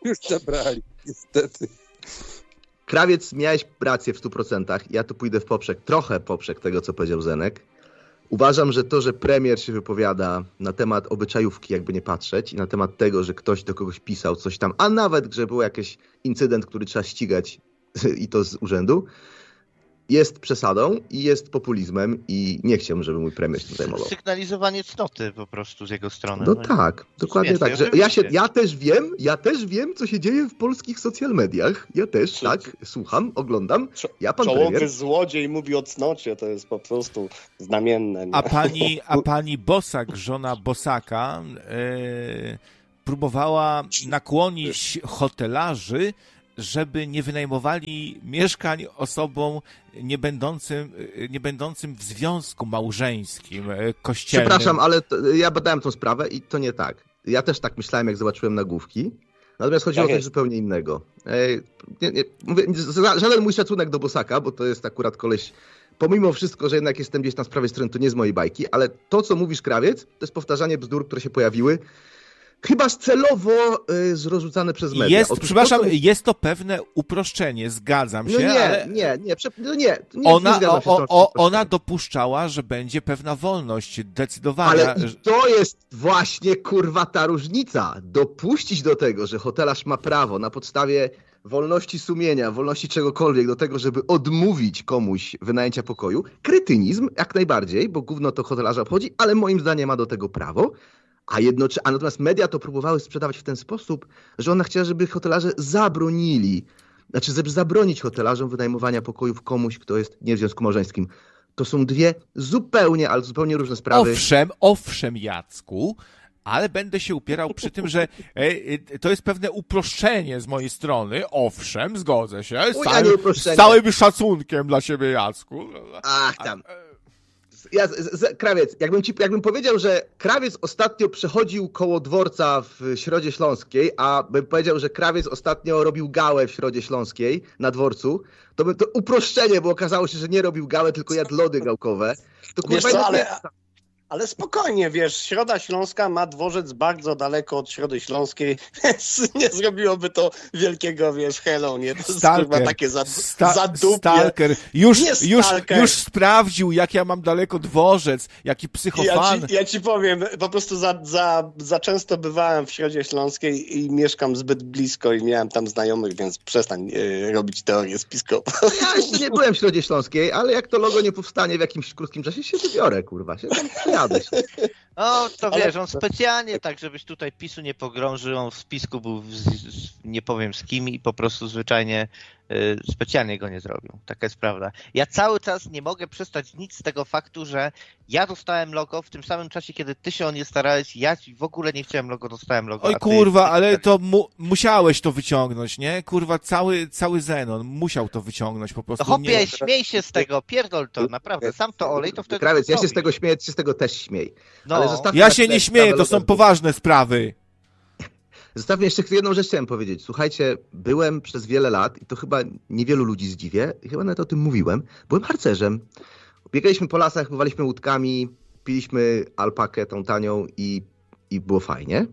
Już zabrali, niestety. Krawiec, miałeś rację w 100%. Ja tu pójdę trochę poprzek tego, co powiedział Zenek. Uważam, że to, że premier się wypowiada na temat obyczajówki, jakby nie patrzeć, i na temat tego, że ktoś do kogoś pisał coś tam, a nawet, że był jakiś incydent, który trzeba ścigać i to z urzędu, jest przesadą i jest populizmem i nie chciałbym, żeby mój premier się tym zajmował. Sygnalizowanie cnoty po prostu z jego strony. No tak, dokładnie tak. Że ja też wiem, co się dzieje w polskich social mediach. Ja też, tak, słucham, oglądam. Czołowy złodziej mówi o cnocie, to jest po prostu znamienne. Nie? A pani Bosak, żona Bosaka, próbowała nakłonić hotelarzy, żeby nie wynajmowali mieszkań osobom nie będącym w związku małżeńskim, kościelnym. Przepraszam, ale ja badałem tą sprawę i to nie tak. Ja też tak myślałem, jak zobaczyłem nagłówki. Natomiast chodziło o coś zupełnie innego. Mówię, żaden mój szacunek do Bosaka, bo to jest akurat koleś, pomimo wszystko, że jednak jestem gdzieś tam z prawej strony, to nie z mojej bajki, ale to, co mówisz, Krawiec, to jest powtarzanie bzdur, które się pojawiły. Chyba celowo zrozucane przez media. Jest to pewne uproszczenie, zgadzam się. Ona dopuszczała, że będzie pewna wolność decydowania. Ale to jest właśnie, kurwa, ta różnica. Dopuścić do tego, że hotelarz ma prawo na podstawie wolności sumienia, wolności czegokolwiek do tego, żeby odmówić komuś wynajęcia pokoju. Kretynizm, jak najbardziej, bo gówno to hotelarza obchodzi, ale moim zdaniem ma do tego prawo. A natomiast media to próbowały sprzedawać w ten sposób, że ona chciała, żeby hotelarze żeby zabronić hotelarzom wynajmowania pokojów komuś, kto jest nie w związku małżeńskim. To są dwie zupełnie różne sprawy. Owszem, Jacku, ale będę się upierał przy tym, że to jest pewne uproszczenie z mojej strony. Owszem, zgodzę się. Z całym szacunkiem dla ciebie, Jacku. Ach tam. Krawiec, jakbym powiedział, że Krawiec ostatnio przechodził koło dworca w Środzie Śląskiej, a bym powiedział, że Krawiec ostatnio robił gałę w Środzie Śląskiej na dworcu, to by to uproszczenie, bo okazało się, że nie robił gałę, tylko jadł lody gałkowe. To wiesz co, ale spokojnie, wiesz, Środa Śląska ma dworzec bardzo daleko od Środy Śląskiej, więc nie zrobiłoby to wielkiego, wiesz, hello, nie? To jest chyba takie zadupie. Stalker. Już sprawdził, jak ja mam daleko dworzec, jaki psychofan. Ja ci powiem, po prostu za często bywałem w Środzie Śląskiej i mieszkam zbyt blisko i miałem tam znajomych, więc przestań robić teorię spiskową. Ja jeszcze nie byłem w Środzie Śląskiej, ale jak to logo nie powstanie w jakimś krótkim czasie, się wybiorę, kurwa. No, to wiesz, on specjalnie tak, żebyś tutaj PiS-u nie pogrążył, on w spisku był nie powiem z kim i po prostu zwyczajnie specjalnie go nie zrobił. Taka jest prawda. Ja cały czas nie mogę przestać nic z tego faktu, że ja dostałem logo w tym samym czasie, kiedy ty się o nie starałeś, ja w ogóle nie chciałem logo, dostałem logo. Oj kurwa, ale to musiałeś to wyciągnąć, nie? Kurwa, cały Zenon musiał to wyciągnąć po prostu. No hopie, śmiej się z tego, pierdol to, naprawdę, sam to olej, to wtedy... Krawiec, ja się z tego śmieję, ty się z tego też śmiej. No. Ja się nie śmieję, to są poważne sprawy. Zostawmy jeszcze jedną rzecz, chciałem powiedzieć. Słuchajcie, byłem przez wiele lat, i to chyba niewielu ludzi zdziwię, i chyba nawet o tym mówiłem, byłem harcerzem. Biegaliśmy po lasach, pływaliśmy łódkami, piliśmy alpakę tą tanią i było fajnie.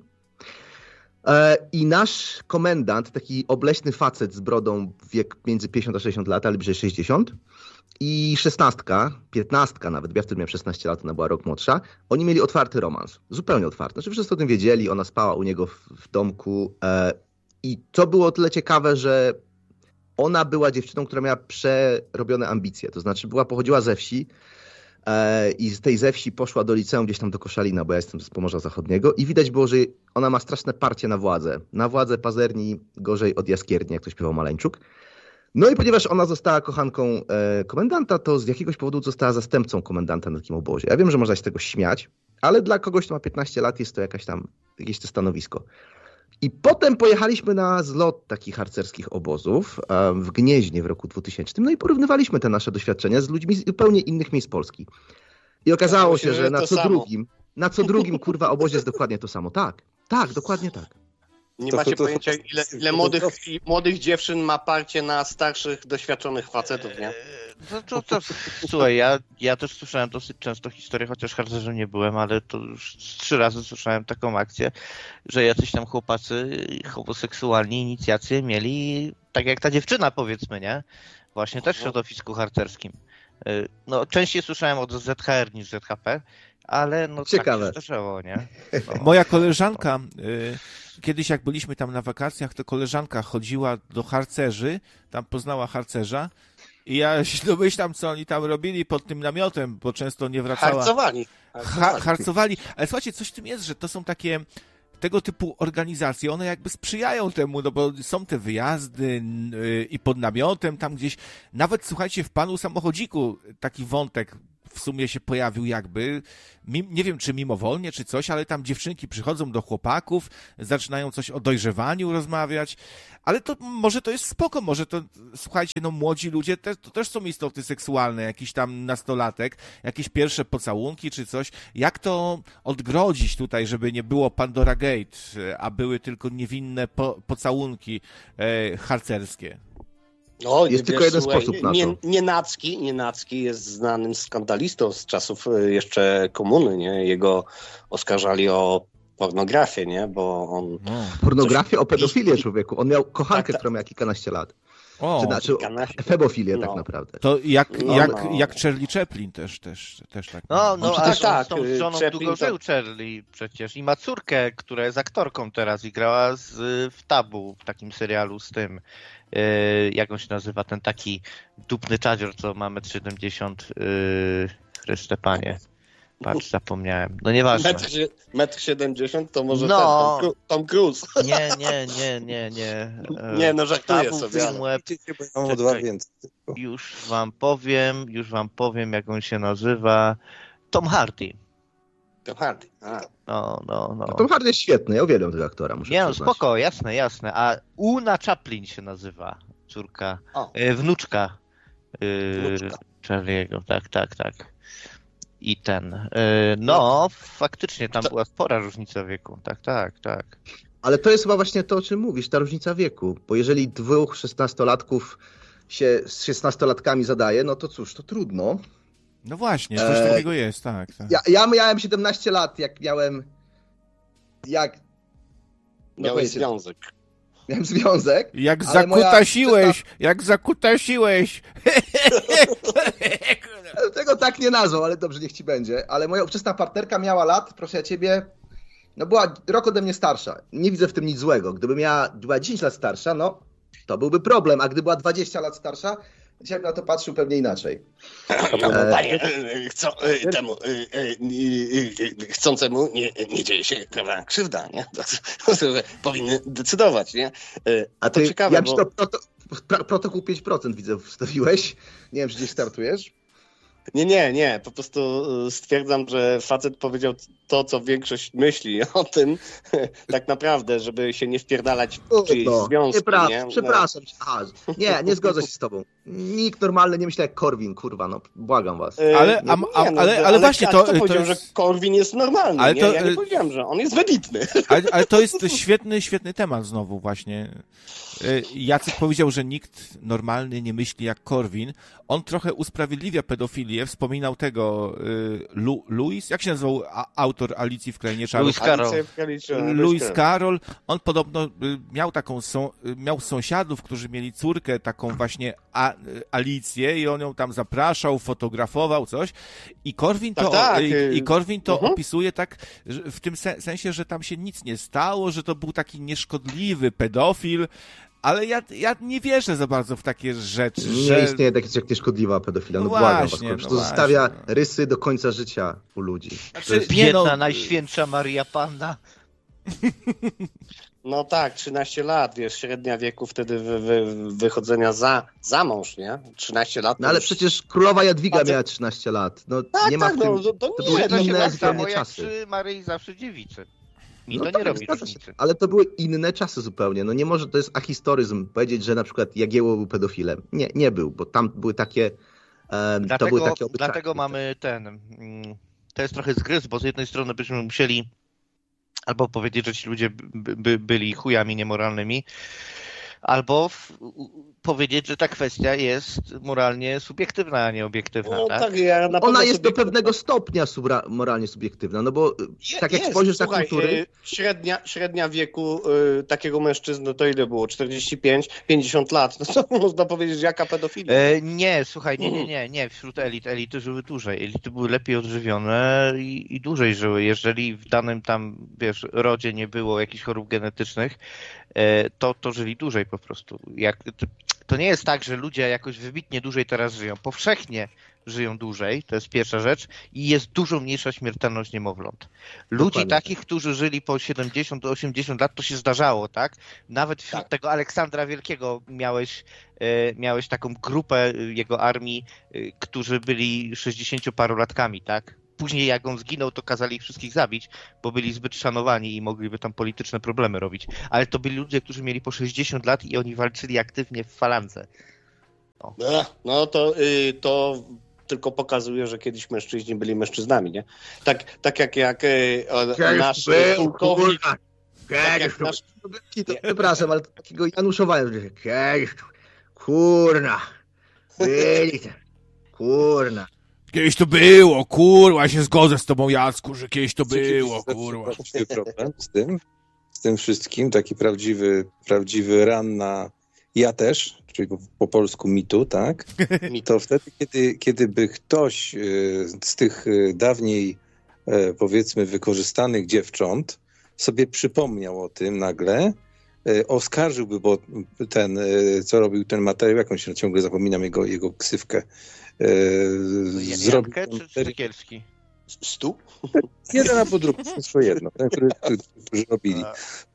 I nasz komendant, taki obleśny facet z brodą, wiek między 50 a 60 lat, ale bliżej 60, i 15 nawet, bo ja wtedy miałem 16 lat, ona była rok młodsza, oni mieli otwarty romans, zupełnie otwarty. Znaczy wszyscy o tym wiedzieli, ona spała u niego w domku i to było o tyle ciekawe, że ona była dziewczyną, która miała przerobione ambicje, to znaczy pochodziła ze wsi i z tej ze wsi poszła do liceum gdzieś tam do Koszalina, bo ja jestem z Pomorza Zachodniego i widać było, że ona ma straszne parcie na władzę. Na władzę pazerni gorzej od jaskierni, jak to śpiewał Maleńczuk. No i ponieważ ona została kochanką komendanta, to z jakiegoś powodu została zastępcą komendanta na takim obozie. Ja wiem, że można się z tego śmiać, ale dla kogoś, kto ma 15 lat, jest to jakieś to stanowisko. I potem pojechaliśmy na zlot takich harcerskich obozów w Gnieźnie w roku 2000. No i porównywaliśmy te nasze doświadczenia z ludźmi z zupełnie innych miejsc Polski. I okazało się, że na co drugim, kurwa, obozie jest dokładnie to samo. Tak, dokładnie tak. Nie To- macie to- to- pojęcia, ile młodych dziewczyn ma parcie na starszych, doświadczonych facetów, nie? Słuchaj, ja też słyszałem dosyć często historię, chociaż harcerzem nie byłem, ale to już 3 razy słyszałem taką akcję, że jacyś tam chłopacy homoseksualni inicjację mieli, tak jak ta dziewczyna, powiedzmy, nie? Właśnie też w środowisku harcerskim. No, częściej słyszałem od ZHR niż ZHP, ale no Ciekawe. tak się zdarzało, nie? No. Moja koleżanka, kiedyś jak byliśmy tam na wakacjach, to koleżanka chodziła do harcerzy, tam poznała harcerza i ja się domyślam, co oni tam robili pod tym namiotem, bo często nie wracała. Harcowani. Harcowali. Ale słuchajcie, coś w tym jest, że to są takie tego typu organizacje, one jakby sprzyjają temu, no bo są te wyjazdy i pod namiotem tam gdzieś. Nawet, słuchajcie, w Panu Samochodziku taki wątek w sumie się pojawił jakby, nie wiem czy mimowolnie, czy coś, ale tam dziewczynki przychodzą do chłopaków, zaczynają coś o dojrzewaniu rozmawiać, ale to może to jest spoko, może to, słuchajcie, no młodzi ludzie to też są istoty seksualne, jakiś tam nastolatek, jakieś pierwsze pocałunki czy coś. Jak to odgrodzić tutaj, żeby nie było Pandora Gate, a były tylko niewinne pocałunki harcerskie? No, Jest tylko jeden sposób na to. Nienacki jest znanym skandalistą z czasów jeszcze komuny, nie? Jego oskarżali o pornografię, nie? Bo on... Pornografię o pedofilię, człowieku. On miał kochankę, Tak. która miała kilkanaście lat. O, Czy znaczy efebofilię tak No. naprawdę. to No. jak Charlie Chaplin też tak. No, No, a tak, z tą żoną Chaplin długo to- żył Charlie przecież i ma córkę, która jest aktorką teraz i grała w Tabu, w takim serialu z tym, jak on się nazywa, ten taki dupny czadzior, co ma 1,70 m, Chryste Panie. Patrz, zapomniałem. No nieważne. 1,70 m to może No. ten, Tom Cruise. Nie. Nie, no żartuję Tabu, sobie, ale- Filmweb, Widzicie, bo ja mam o 2 więcej. już wam powiem, jak on się nazywa. Tom Hardy. Tom Hardy. A. No. Tom Hardy jest świetny, ja uwielbiam tego aktora, muszę Nie, no przyznać. spoko, jasne. A Una Chaplin się nazywa, córka, O. wnuczka Wnuczka. Charlie'ego, tak. I ten, faktycznie tam była spora różnica wieku, tak. Ale to jest chyba właśnie to, o czym mówisz, ta różnica wieku. Bo jeżeli 2 16-latków się z 16-latkami zadaje, no to cóż, to trudno. No właśnie, coś takiego jest, tak. Ja miałem 17 lat, jak miałem... Miałeś związek. Miałem związek. Jak ale moja zakutasiłeś! Tego tak nie nazwał, ale dobrze, niech ci będzie. Ale moja ówczesna partnerka miała lat, proszę ja ciebie, no była rok ode mnie starsza. Nie widzę w tym nic złego. Gdyby była 10 lat starsza, no to byłby problem, a gdy była 20 lat starsza, dzisiaj bym na to patrzył pewnie inaczej. Panie, chcącemu nie dzieje się, prawda, krzywda, nie? Powinny decydować, nie? A to ty, ciekawe, ja ci bo... to protokół 5% widzę wstawiłeś. Nie wiem, czy gdzieś startujesz. Nie, po prostu stwierdzam, że facet powiedział to, co większość myśli o tym, tak naprawdę, żeby się nie wpierdalać w czyjeś związki, nie? Przepraszam cię. Aha, nie zgodzę się z tobą. Nikt normalny nie myśli jak Korwin, kurwa, no błagam was. Ale właśnie kto to powiedział, jest... że Korwin jest normalny, Ale nie? to- Ja nie powiedziałem, że on jest wybitny. Ale to jest świetny temat znowu właśnie. Jacek powiedział, że nikt normalny nie myśli jak Korwin. On trochę usprawiedliwia pedofilię. Wspominał tego Louis, jak się nazywał autor Alicji w Krainie Czarów? Louis Carroll. Louis Carroll. On podobno miał sąsiadów, którzy mieli córkę taką właśnie Alicję i on ją tam zapraszał, fotografował coś i Korwin to opisuje tak w tym sensie, że tam się nic nie stało, że to był taki nieszkodliwy pedofil, ale ja nie wierzę za bardzo w takie rzeczy. Nie istnieje jak nieszkodliwa pedofila, no błagam was. To zostawia rysy do końca życia u ludzi. Biedna, najświętsza Maria Panna. No tak, 13 lat, wiesz, średnia wieku wtedy wychodzenia za mąż, nie? 13 lat. No ale przecież królowa Jadwiga miała 13 lat. No tak, nie ma w tym... to były inne tak zupełnie samo jak czasy. przy Maryi zawsze dziewicy. I No to tak, nie robi zgadza się. różnicy. Ale to były inne czasy zupełnie. No nie może, to jest ahistoryzm powiedzieć, że na przykład Jagiełło był pedofilem. Nie był, bo tam były takie to były takie obyczaje. Dlatego mamy to jest trochę zgryz, bo z jednej strony byśmy musieli albo powiedzieć, że ci ludzie byli chujami niemoralnymi, albo powiedzieć, że ta kwestia jest moralnie subiektywna, a nie obiektywna. No, tak? tak, ja na pewno Ona jest do subiektywna. pewnego stopnia moralnie subiektywna, no bo tak jak Jest, spojrzysz na słuchaj, kultury... średnia wieku takiego mężczyzny to ile było? 45-50 lat. No to można powiedzieć, jaka pedofilia. Nie, słuchaj, nie. Wśród elity żyły dłużej. Elity były lepiej odżywione i dłużej żyły. Jeżeli w danym tam, wiesz, rodzie nie było jakichś chorób genetycznych, to żyli dłużej po prostu. To nie jest tak, że ludzie jakoś wybitnie dłużej teraz żyją. Powszechnie żyją dłużej, to jest pierwsza rzecz, i jest dużo mniejsza śmiertelność niemowląt. Ludzi Dokładnie. takich, którzy żyli po 70 do 80 lat, to się zdarzało, tak? Nawet wśród tego Aleksandra Wielkiego miałeś taką grupę jego armii, którzy byli 60-parolatkami, tak? Później jak on zginął, to kazali ich wszystkich zabić, bo byli zbyt szanowani i mogliby tam polityczne problemy robić. Ale to byli ludzie, którzy mieli po 60 lat i oni walczyli aktywnie w falance. No to tylko pokazuje, że kiedyś mężczyźni byli mężczyznami, nie? Tak jak nasz pułkownik... Tak jak nasz... Przepraszam, ale takiego Januszowania, że kurna, byli tam, kurna. Kiedyś to było, kurwa, ja się zgodzę z tobą, Jacku, że kiedyś to było, kurwa. Problem z tym wszystkim, taki prawdziwy ran na ja też, czyli po polsku mitu, tak? To wtedy, kiedy by ktoś z tych dawniej, powiedzmy, wykorzystanych dziewcząt sobie przypomniał o tym nagle, oskarżyłby, bo ten, co robił ten materiał, jakąś ciągle zapominam jego ksywkę, Jankę czy Stykielski? Stu? Jeden albo drugi, wszystko jedno, ten, którzy robili.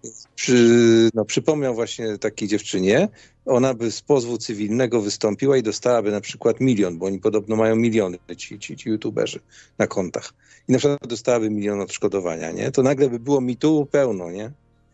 Przypomniał właśnie takiej dziewczynie, ona by z pozwu cywilnego wystąpiła i dostałaby na przykład 1 milion, bo oni podobno mają miliony, ci youtuberzy na kontach. I na przykład dostałaby 1 milion odszkodowania, nie? To nagle by było mitu pełno, nie?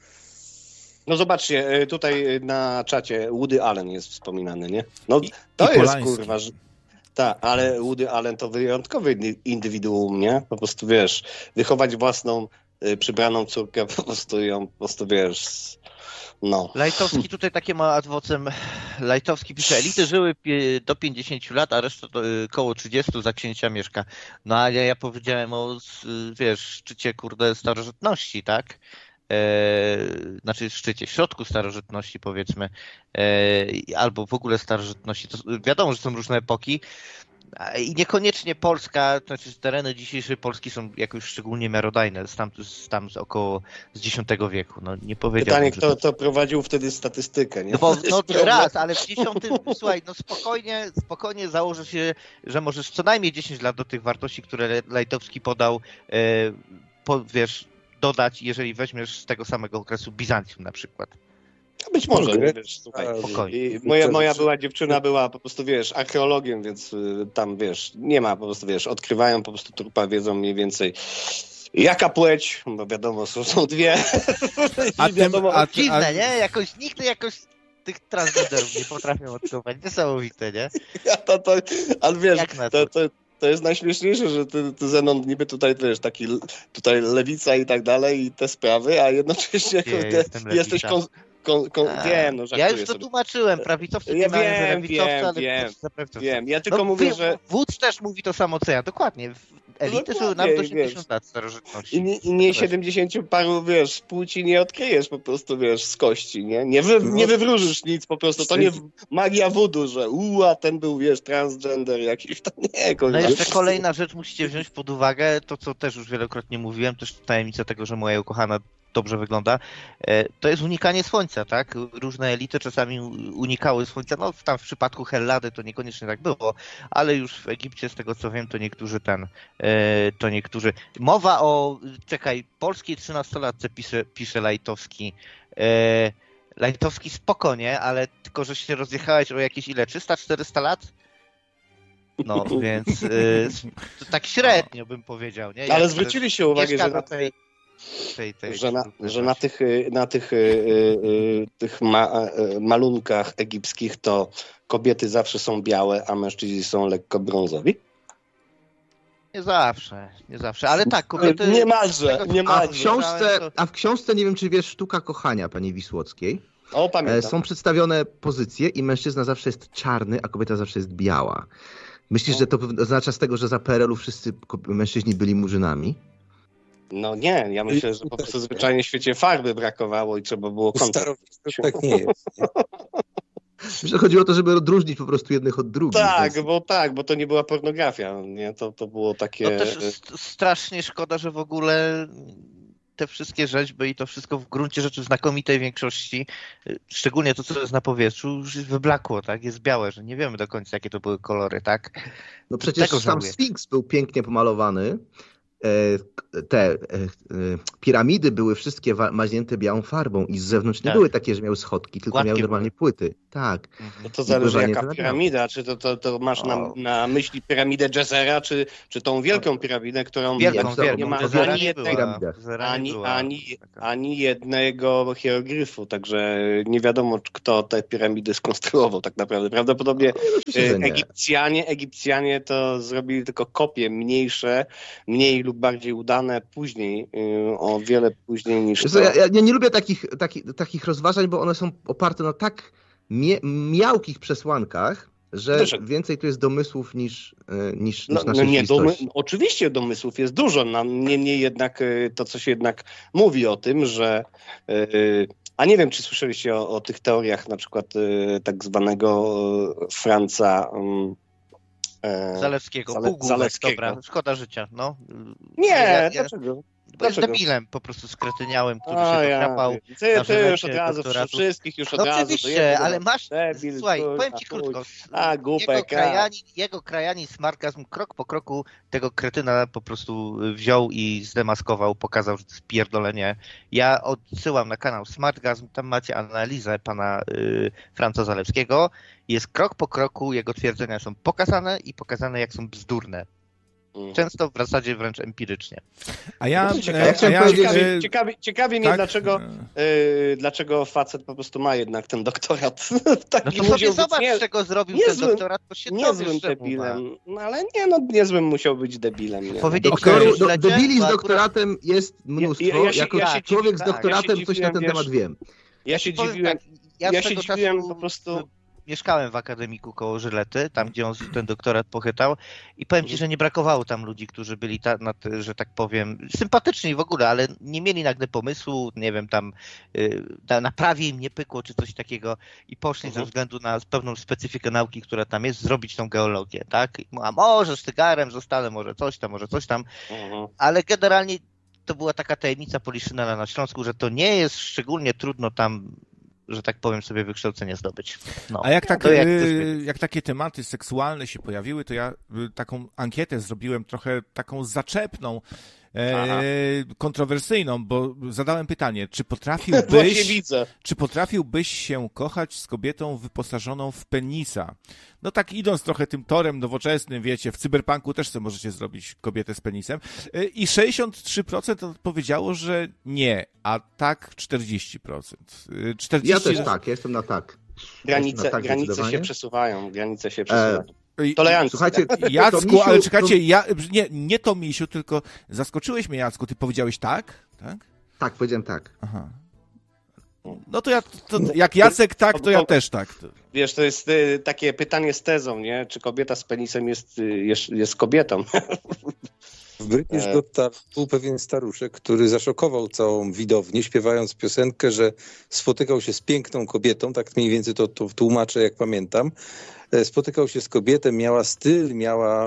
No zobaczcie, tutaj na czacie Woody Allen jest wspominany, nie? No to jest, Polański. kurwa, tak, ale Woody Allen to wyjątkowy indywiduum, nie? Po prostu, wiesz, wychować własną przybraną córkę, po prostu, wiesz, no. Lajtowski tutaj takie ma ad vocem. Lajtowski pisze, elity żyły do 50 lat, a reszta to koło 30 za księcia Mieszka. No a ja powiedziałem o, wiesz, szczycie, kurde, starożytności, tak? Znaczy szczycie, środku starożytności, powiedzmy, albo w ogóle starożytności. To wiadomo, że są różne epoki i niekoniecznie Polska, to znaczy tereny dzisiejszej Polski są jakoś szczególnie miarodajne, tam z około z X wieku. No, nie powiedziałbym, Pytanie, kto prowadził wtedy statystykę, nie? No bo raz, ale w 10, słuchaj, no spokojnie założę się, że możesz co najmniej 10 lat do tych wartości, które Lajtowski podał, wiesz, dodać, jeżeli weźmiesz z tego samego okresu Bizancjum na przykład. No być może, nie, wiesz, słuchaj. Spokojnie. Moja była dziewczyna była po prostu, wiesz, archeologiem, więc tam, wiesz, nie ma po prostu, wiesz, odkrywają po prostu trupa, wiedzą mniej więcej jaka płeć, bo wiadomo, są dwie. Dziwne, nie? Nigdy tych transgenderów nie potrafią odkrywać. Niesamowite, nie? Ale wiesz, to jest najśmieszniejsze, że ty Zenon niby tutaj, wiesz, taki tutaj lewica i tak dalej i te sprawy, a jednocześnie jesteś wiem, no ja już to tłumaczyłem, prawicowcy ja mają, że lewicowcy, ale wiem. Ja tylko mówię, że... Wódz też mówi to samo co ja, dokładnie. Elity żyły nawet 80 lat starożytności. I nie 70 paru, wiesz, płci nie odkryjesz po prostu, wiesz, z kości, nie? Nie wywróżysz nic po prostu. To nie magia voodoo, że a ten był, wiesz, transgender jakiś, to nie, kurwa. No jeszcze kolejna rzecz musicie wziąć pod uwagę, to co też już wielokrotnie mówiłem, też tajemnica tego, że moja ukochana dobrze wygląda, to jest unikanie słońca, tak? Różne elity czasami unikały słońca, no tam w przypadku Hellady to niekoniecznie tak było, ale już w Egipcie, z tego co wiem, to niektórzy... Mowa o, polskiej 13-latce pisze Lajtowski. Lajtowski spoko, nie? Ale tylko, że się rozjechałeś o jakieś 300-400 lat? No, więc tak średnio bym powiedział, nie? Ale zwróciliście uwagę, że na tych malunkach egipskich to kobiety zawsze są białe, a mężczyźni są lekko brązowi? Nie zawsze, ale tak, kobiety... Niemalże. A w książce, nie wiem czy wiesz, Sztuka kochania pani Wisłockiej, O, pamiętam. są przedstawione pozycje i mężczyzna zawsze jest czarny, a kobieta zawsze jest biała. Myślisz, że to oznacza z tego, że za PRL-u wszyscy mężczyźni byli murzynami? No nie, ja myślę, że po prostu zwyczajnie w świecie farby brakowało i trzeba było kontakt. Tak nie jest. Nie? Myślę, że chodziło o to, żeby odróżnić po prostu jednych od drugich. bo to nie była pornografia, nie? To było takie... No też strasznie szkoda, że w ogóle te wszystkie rzeźby i to wszystko w gruncie rzeczy w znakomitej większości, szczególnie to, co jest na powietrzu, już wyblakło, tak? Jest białe, że nie wiemy do końca, jakie to były kolory, tak? No przecież sam Sfinks był pięknie pomalowany. Te piramidy były wszystkie maźnięte białą farbą i z zewnątrz nie były takie, że miały schodki, tylko Gładkie miały normalnie płyty. Tak. No to zależy jaka piramida, czy to masz na myśli piramidę Dżezera, czy tą wielką piramidę, którą wielką, nie ma ani jednego hierogryfu, także nie wiadomo, kto te piramidy skonstruował tak naprawdę. Prawdopodobnie Egipcjanie to zrobili tylko kopie mniejsze, mniej lub bardziej udane później, o wiele później niż to. Ja nie lubię takich rozważań, bo one są oparte na tak miałkich przesłankach, że więcej tu jest domysłów niż naszej rzeczywistości. Oczywiście domysłów jest dużo, niemniej jednak to, co się jednak mówi o tym, że a nie wiem, czy słyszeliście o tych teoriach na przykład tak zwanego Franza Zalewskiego. Dobra, szkoda życia, no. Nie, dlaczego? Byłeś debilem po prostu skretyniałem, który się dokrapał. Ty już od razu, wszystkich już od razu. Oczywiście, ale masz, słuchaj, powiem ci krótko, jego krajanin Smartgazm krok po kroku tego kretyna po prostu wziął i zdemaskował, pokazał, że to jest pierdolenie. Ja odsyłam na kanał Smartgazm, tam macie analizę pana Franza Zalewskiego. Jest krok po kroku, jego twierdzenia są pokazane jak są bzdurne. Często w zasadzie wręcz empirycznie. Ciekawie mnie, dlaczego facet po prostu ma jednak ten doktorat. No to sobie zobacz, czego zrobił ten doktorat, to się niezłym debilem. No ale niezłym musiał być debilem. Debili z doktoratem jest mnóstwo. Jako człowiek z doktoratem coś na ten temat wiem. Ja się dziwiłem po prostu... Mieszkałem w akademiku koło Żylety, tam gdzie on ten doktorat pochytał i powiem ci, że nie brakowało tam ludzi, którzy byli, że tak powiem, sympatyczni w ogóle, ale nie mieli nagle pomysłu, nie wiem, tam na prawie im nie pykło czy coś takiego i poszli ze względu na pewną specyfikę nauki, która tam jest, zrobić tą geologię, tak? A może sztygarem zostanę, może coś tam, ale generalnie to była taka tajemnica Poliszynela na Śląsku, że to nie jest szczególnie trudno tam, że tak powiem, sobie wykształcenie zdobyć. No. A jak takie tematy seksualne się pojawiły, to ja taką ankietę zrobiłem trochę taką zaczepną, kontrowersyjną, bo zadałem pytanie, czy potrafiłbyś się kochać z kobietą wyposażoną w penisa? No tak idąc trochę tym torem nowoczesnym, wiecie, w cyberpunku też sobie możecie zrobić kobietę z penisem. I 63% odpowiedziało, że nie, a tak 40%. 40%. Ja też tak, ja jestem na tak. Granice się przesuwają. Słuchajcie, Jacku, ale czekajcie, nie to Misiu, tylko zaskoczyłeś mnie, Jacku, ty powiedziałeś tak? Tak, powiedziałem tak. Aha. No to jak Jacek tak, to ja też tak. Wiesz, to jest takie pytanie z tezą, nie? Czy kobieta z penisem jest kobietą? W British Got Talent był pewien staruszek, który zaszokował całą widownię, śpiewając piosenkę, że spotykał się z piękną kobietą, tak mniej więcej to tłumaczę, jak pamiętam. Spotykał się z kobietą, miała styl, miała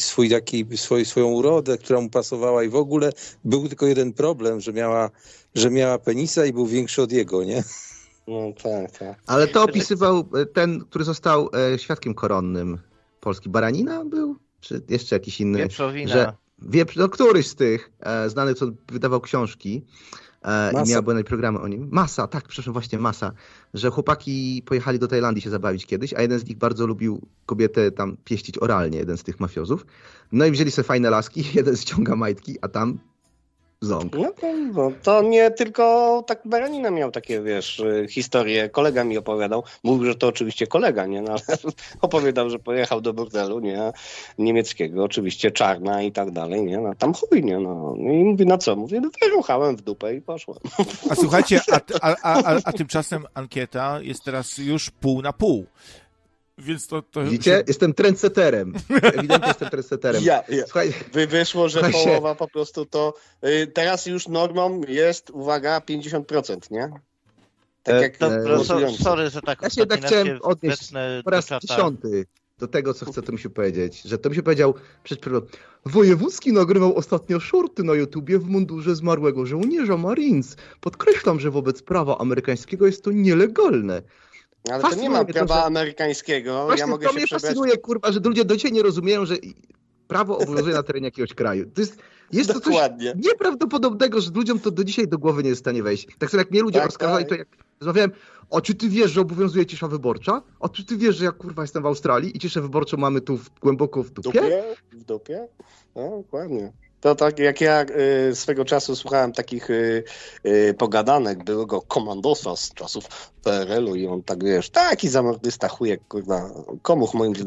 swoją urodę, która mu pasowała i w ogóle był tylko jeden problem, że miała penisa i był większy od jego, nie? No tak. Ale to opisywał ten, który został świadkiem koronnym Polski. Baranina był? Czy jeszcze jakiś inny? Wieprzowina. Któryś z tych znany, co wydawał książki i miał błędne programy o nim. Masa. Że chłopaki pojechali do Tajlandii się zabawić kiedyś, a jeden z nich bardzo lubił kobietę tam pieścić oralnie, jeden z tych mafiozów. No i wzięli sobie fajne laski, jeden ściąga majtki, a tam ząg. No to nie tylko tak Baranina miał takie, wiesz, historie. Kolega mi opowiadał. Mówił, że to oczywiście kolega, nie? No, ale opowiadał, że pojechał do bordelu, nie? Niemieckiego, oczywiście czarna i tak dalej, nie? No, tam chuj, nie? No. I mówi, no co? Mówię, no wyruchałem w dupę i poszłem. A słuchajcie, a tymczasem ankieta jest teraz już pół na pół. Więc to Widzicie? Jestem trendsetterem. Ewidentnie jestem trendsetterem. Słuchaj, wyszło, że połowa po prostu to... teraz już normą jest, uwaga, 50%, nie? Tak jak sorry, że tak ja się tak chciałem odnieść po raz 10 do tego, co chcę Tomiasiu powiedzieć. Że Tomiasiu powiedział przed chwilą, Wojewódzki nagrywał ostatnio shorty na YouTubie w mundurze zmarłego żołnierza Marines. Podkreślam, że wobec prawa amerykańskiego jest to nielegalne. Ale to nie ma prawa amerykańskiego. Właśnie ja mogę to się mnie przebrać... fascynuje, kurwa, że ludzie do dzisiaj nie rozumieją, że prawo obowiązuje na terenie jakiegoś kraju. Jest to coś nieprawdopodobnego, że ludziom to do dzisiaj do głowy nie jest w stanie wejść. Tak samo jak mnie ludzie oskarżali, to jak rozmawiałem, a czy ty wiesz, że obowiązuje cisza wyborcza? A czy ty wiesz, że jak kurwa jestem w Australii i ciszę wyborczą mamy tu głęboko w dupie? W dupie? No, dokładnie. To tak jak ja swego czasu słuchałem takich pogadanek byłego komandosa z czasów PRL-u i on tak, wiesz, taki zamordysta chujek, kurwa, komuch moim zdaniem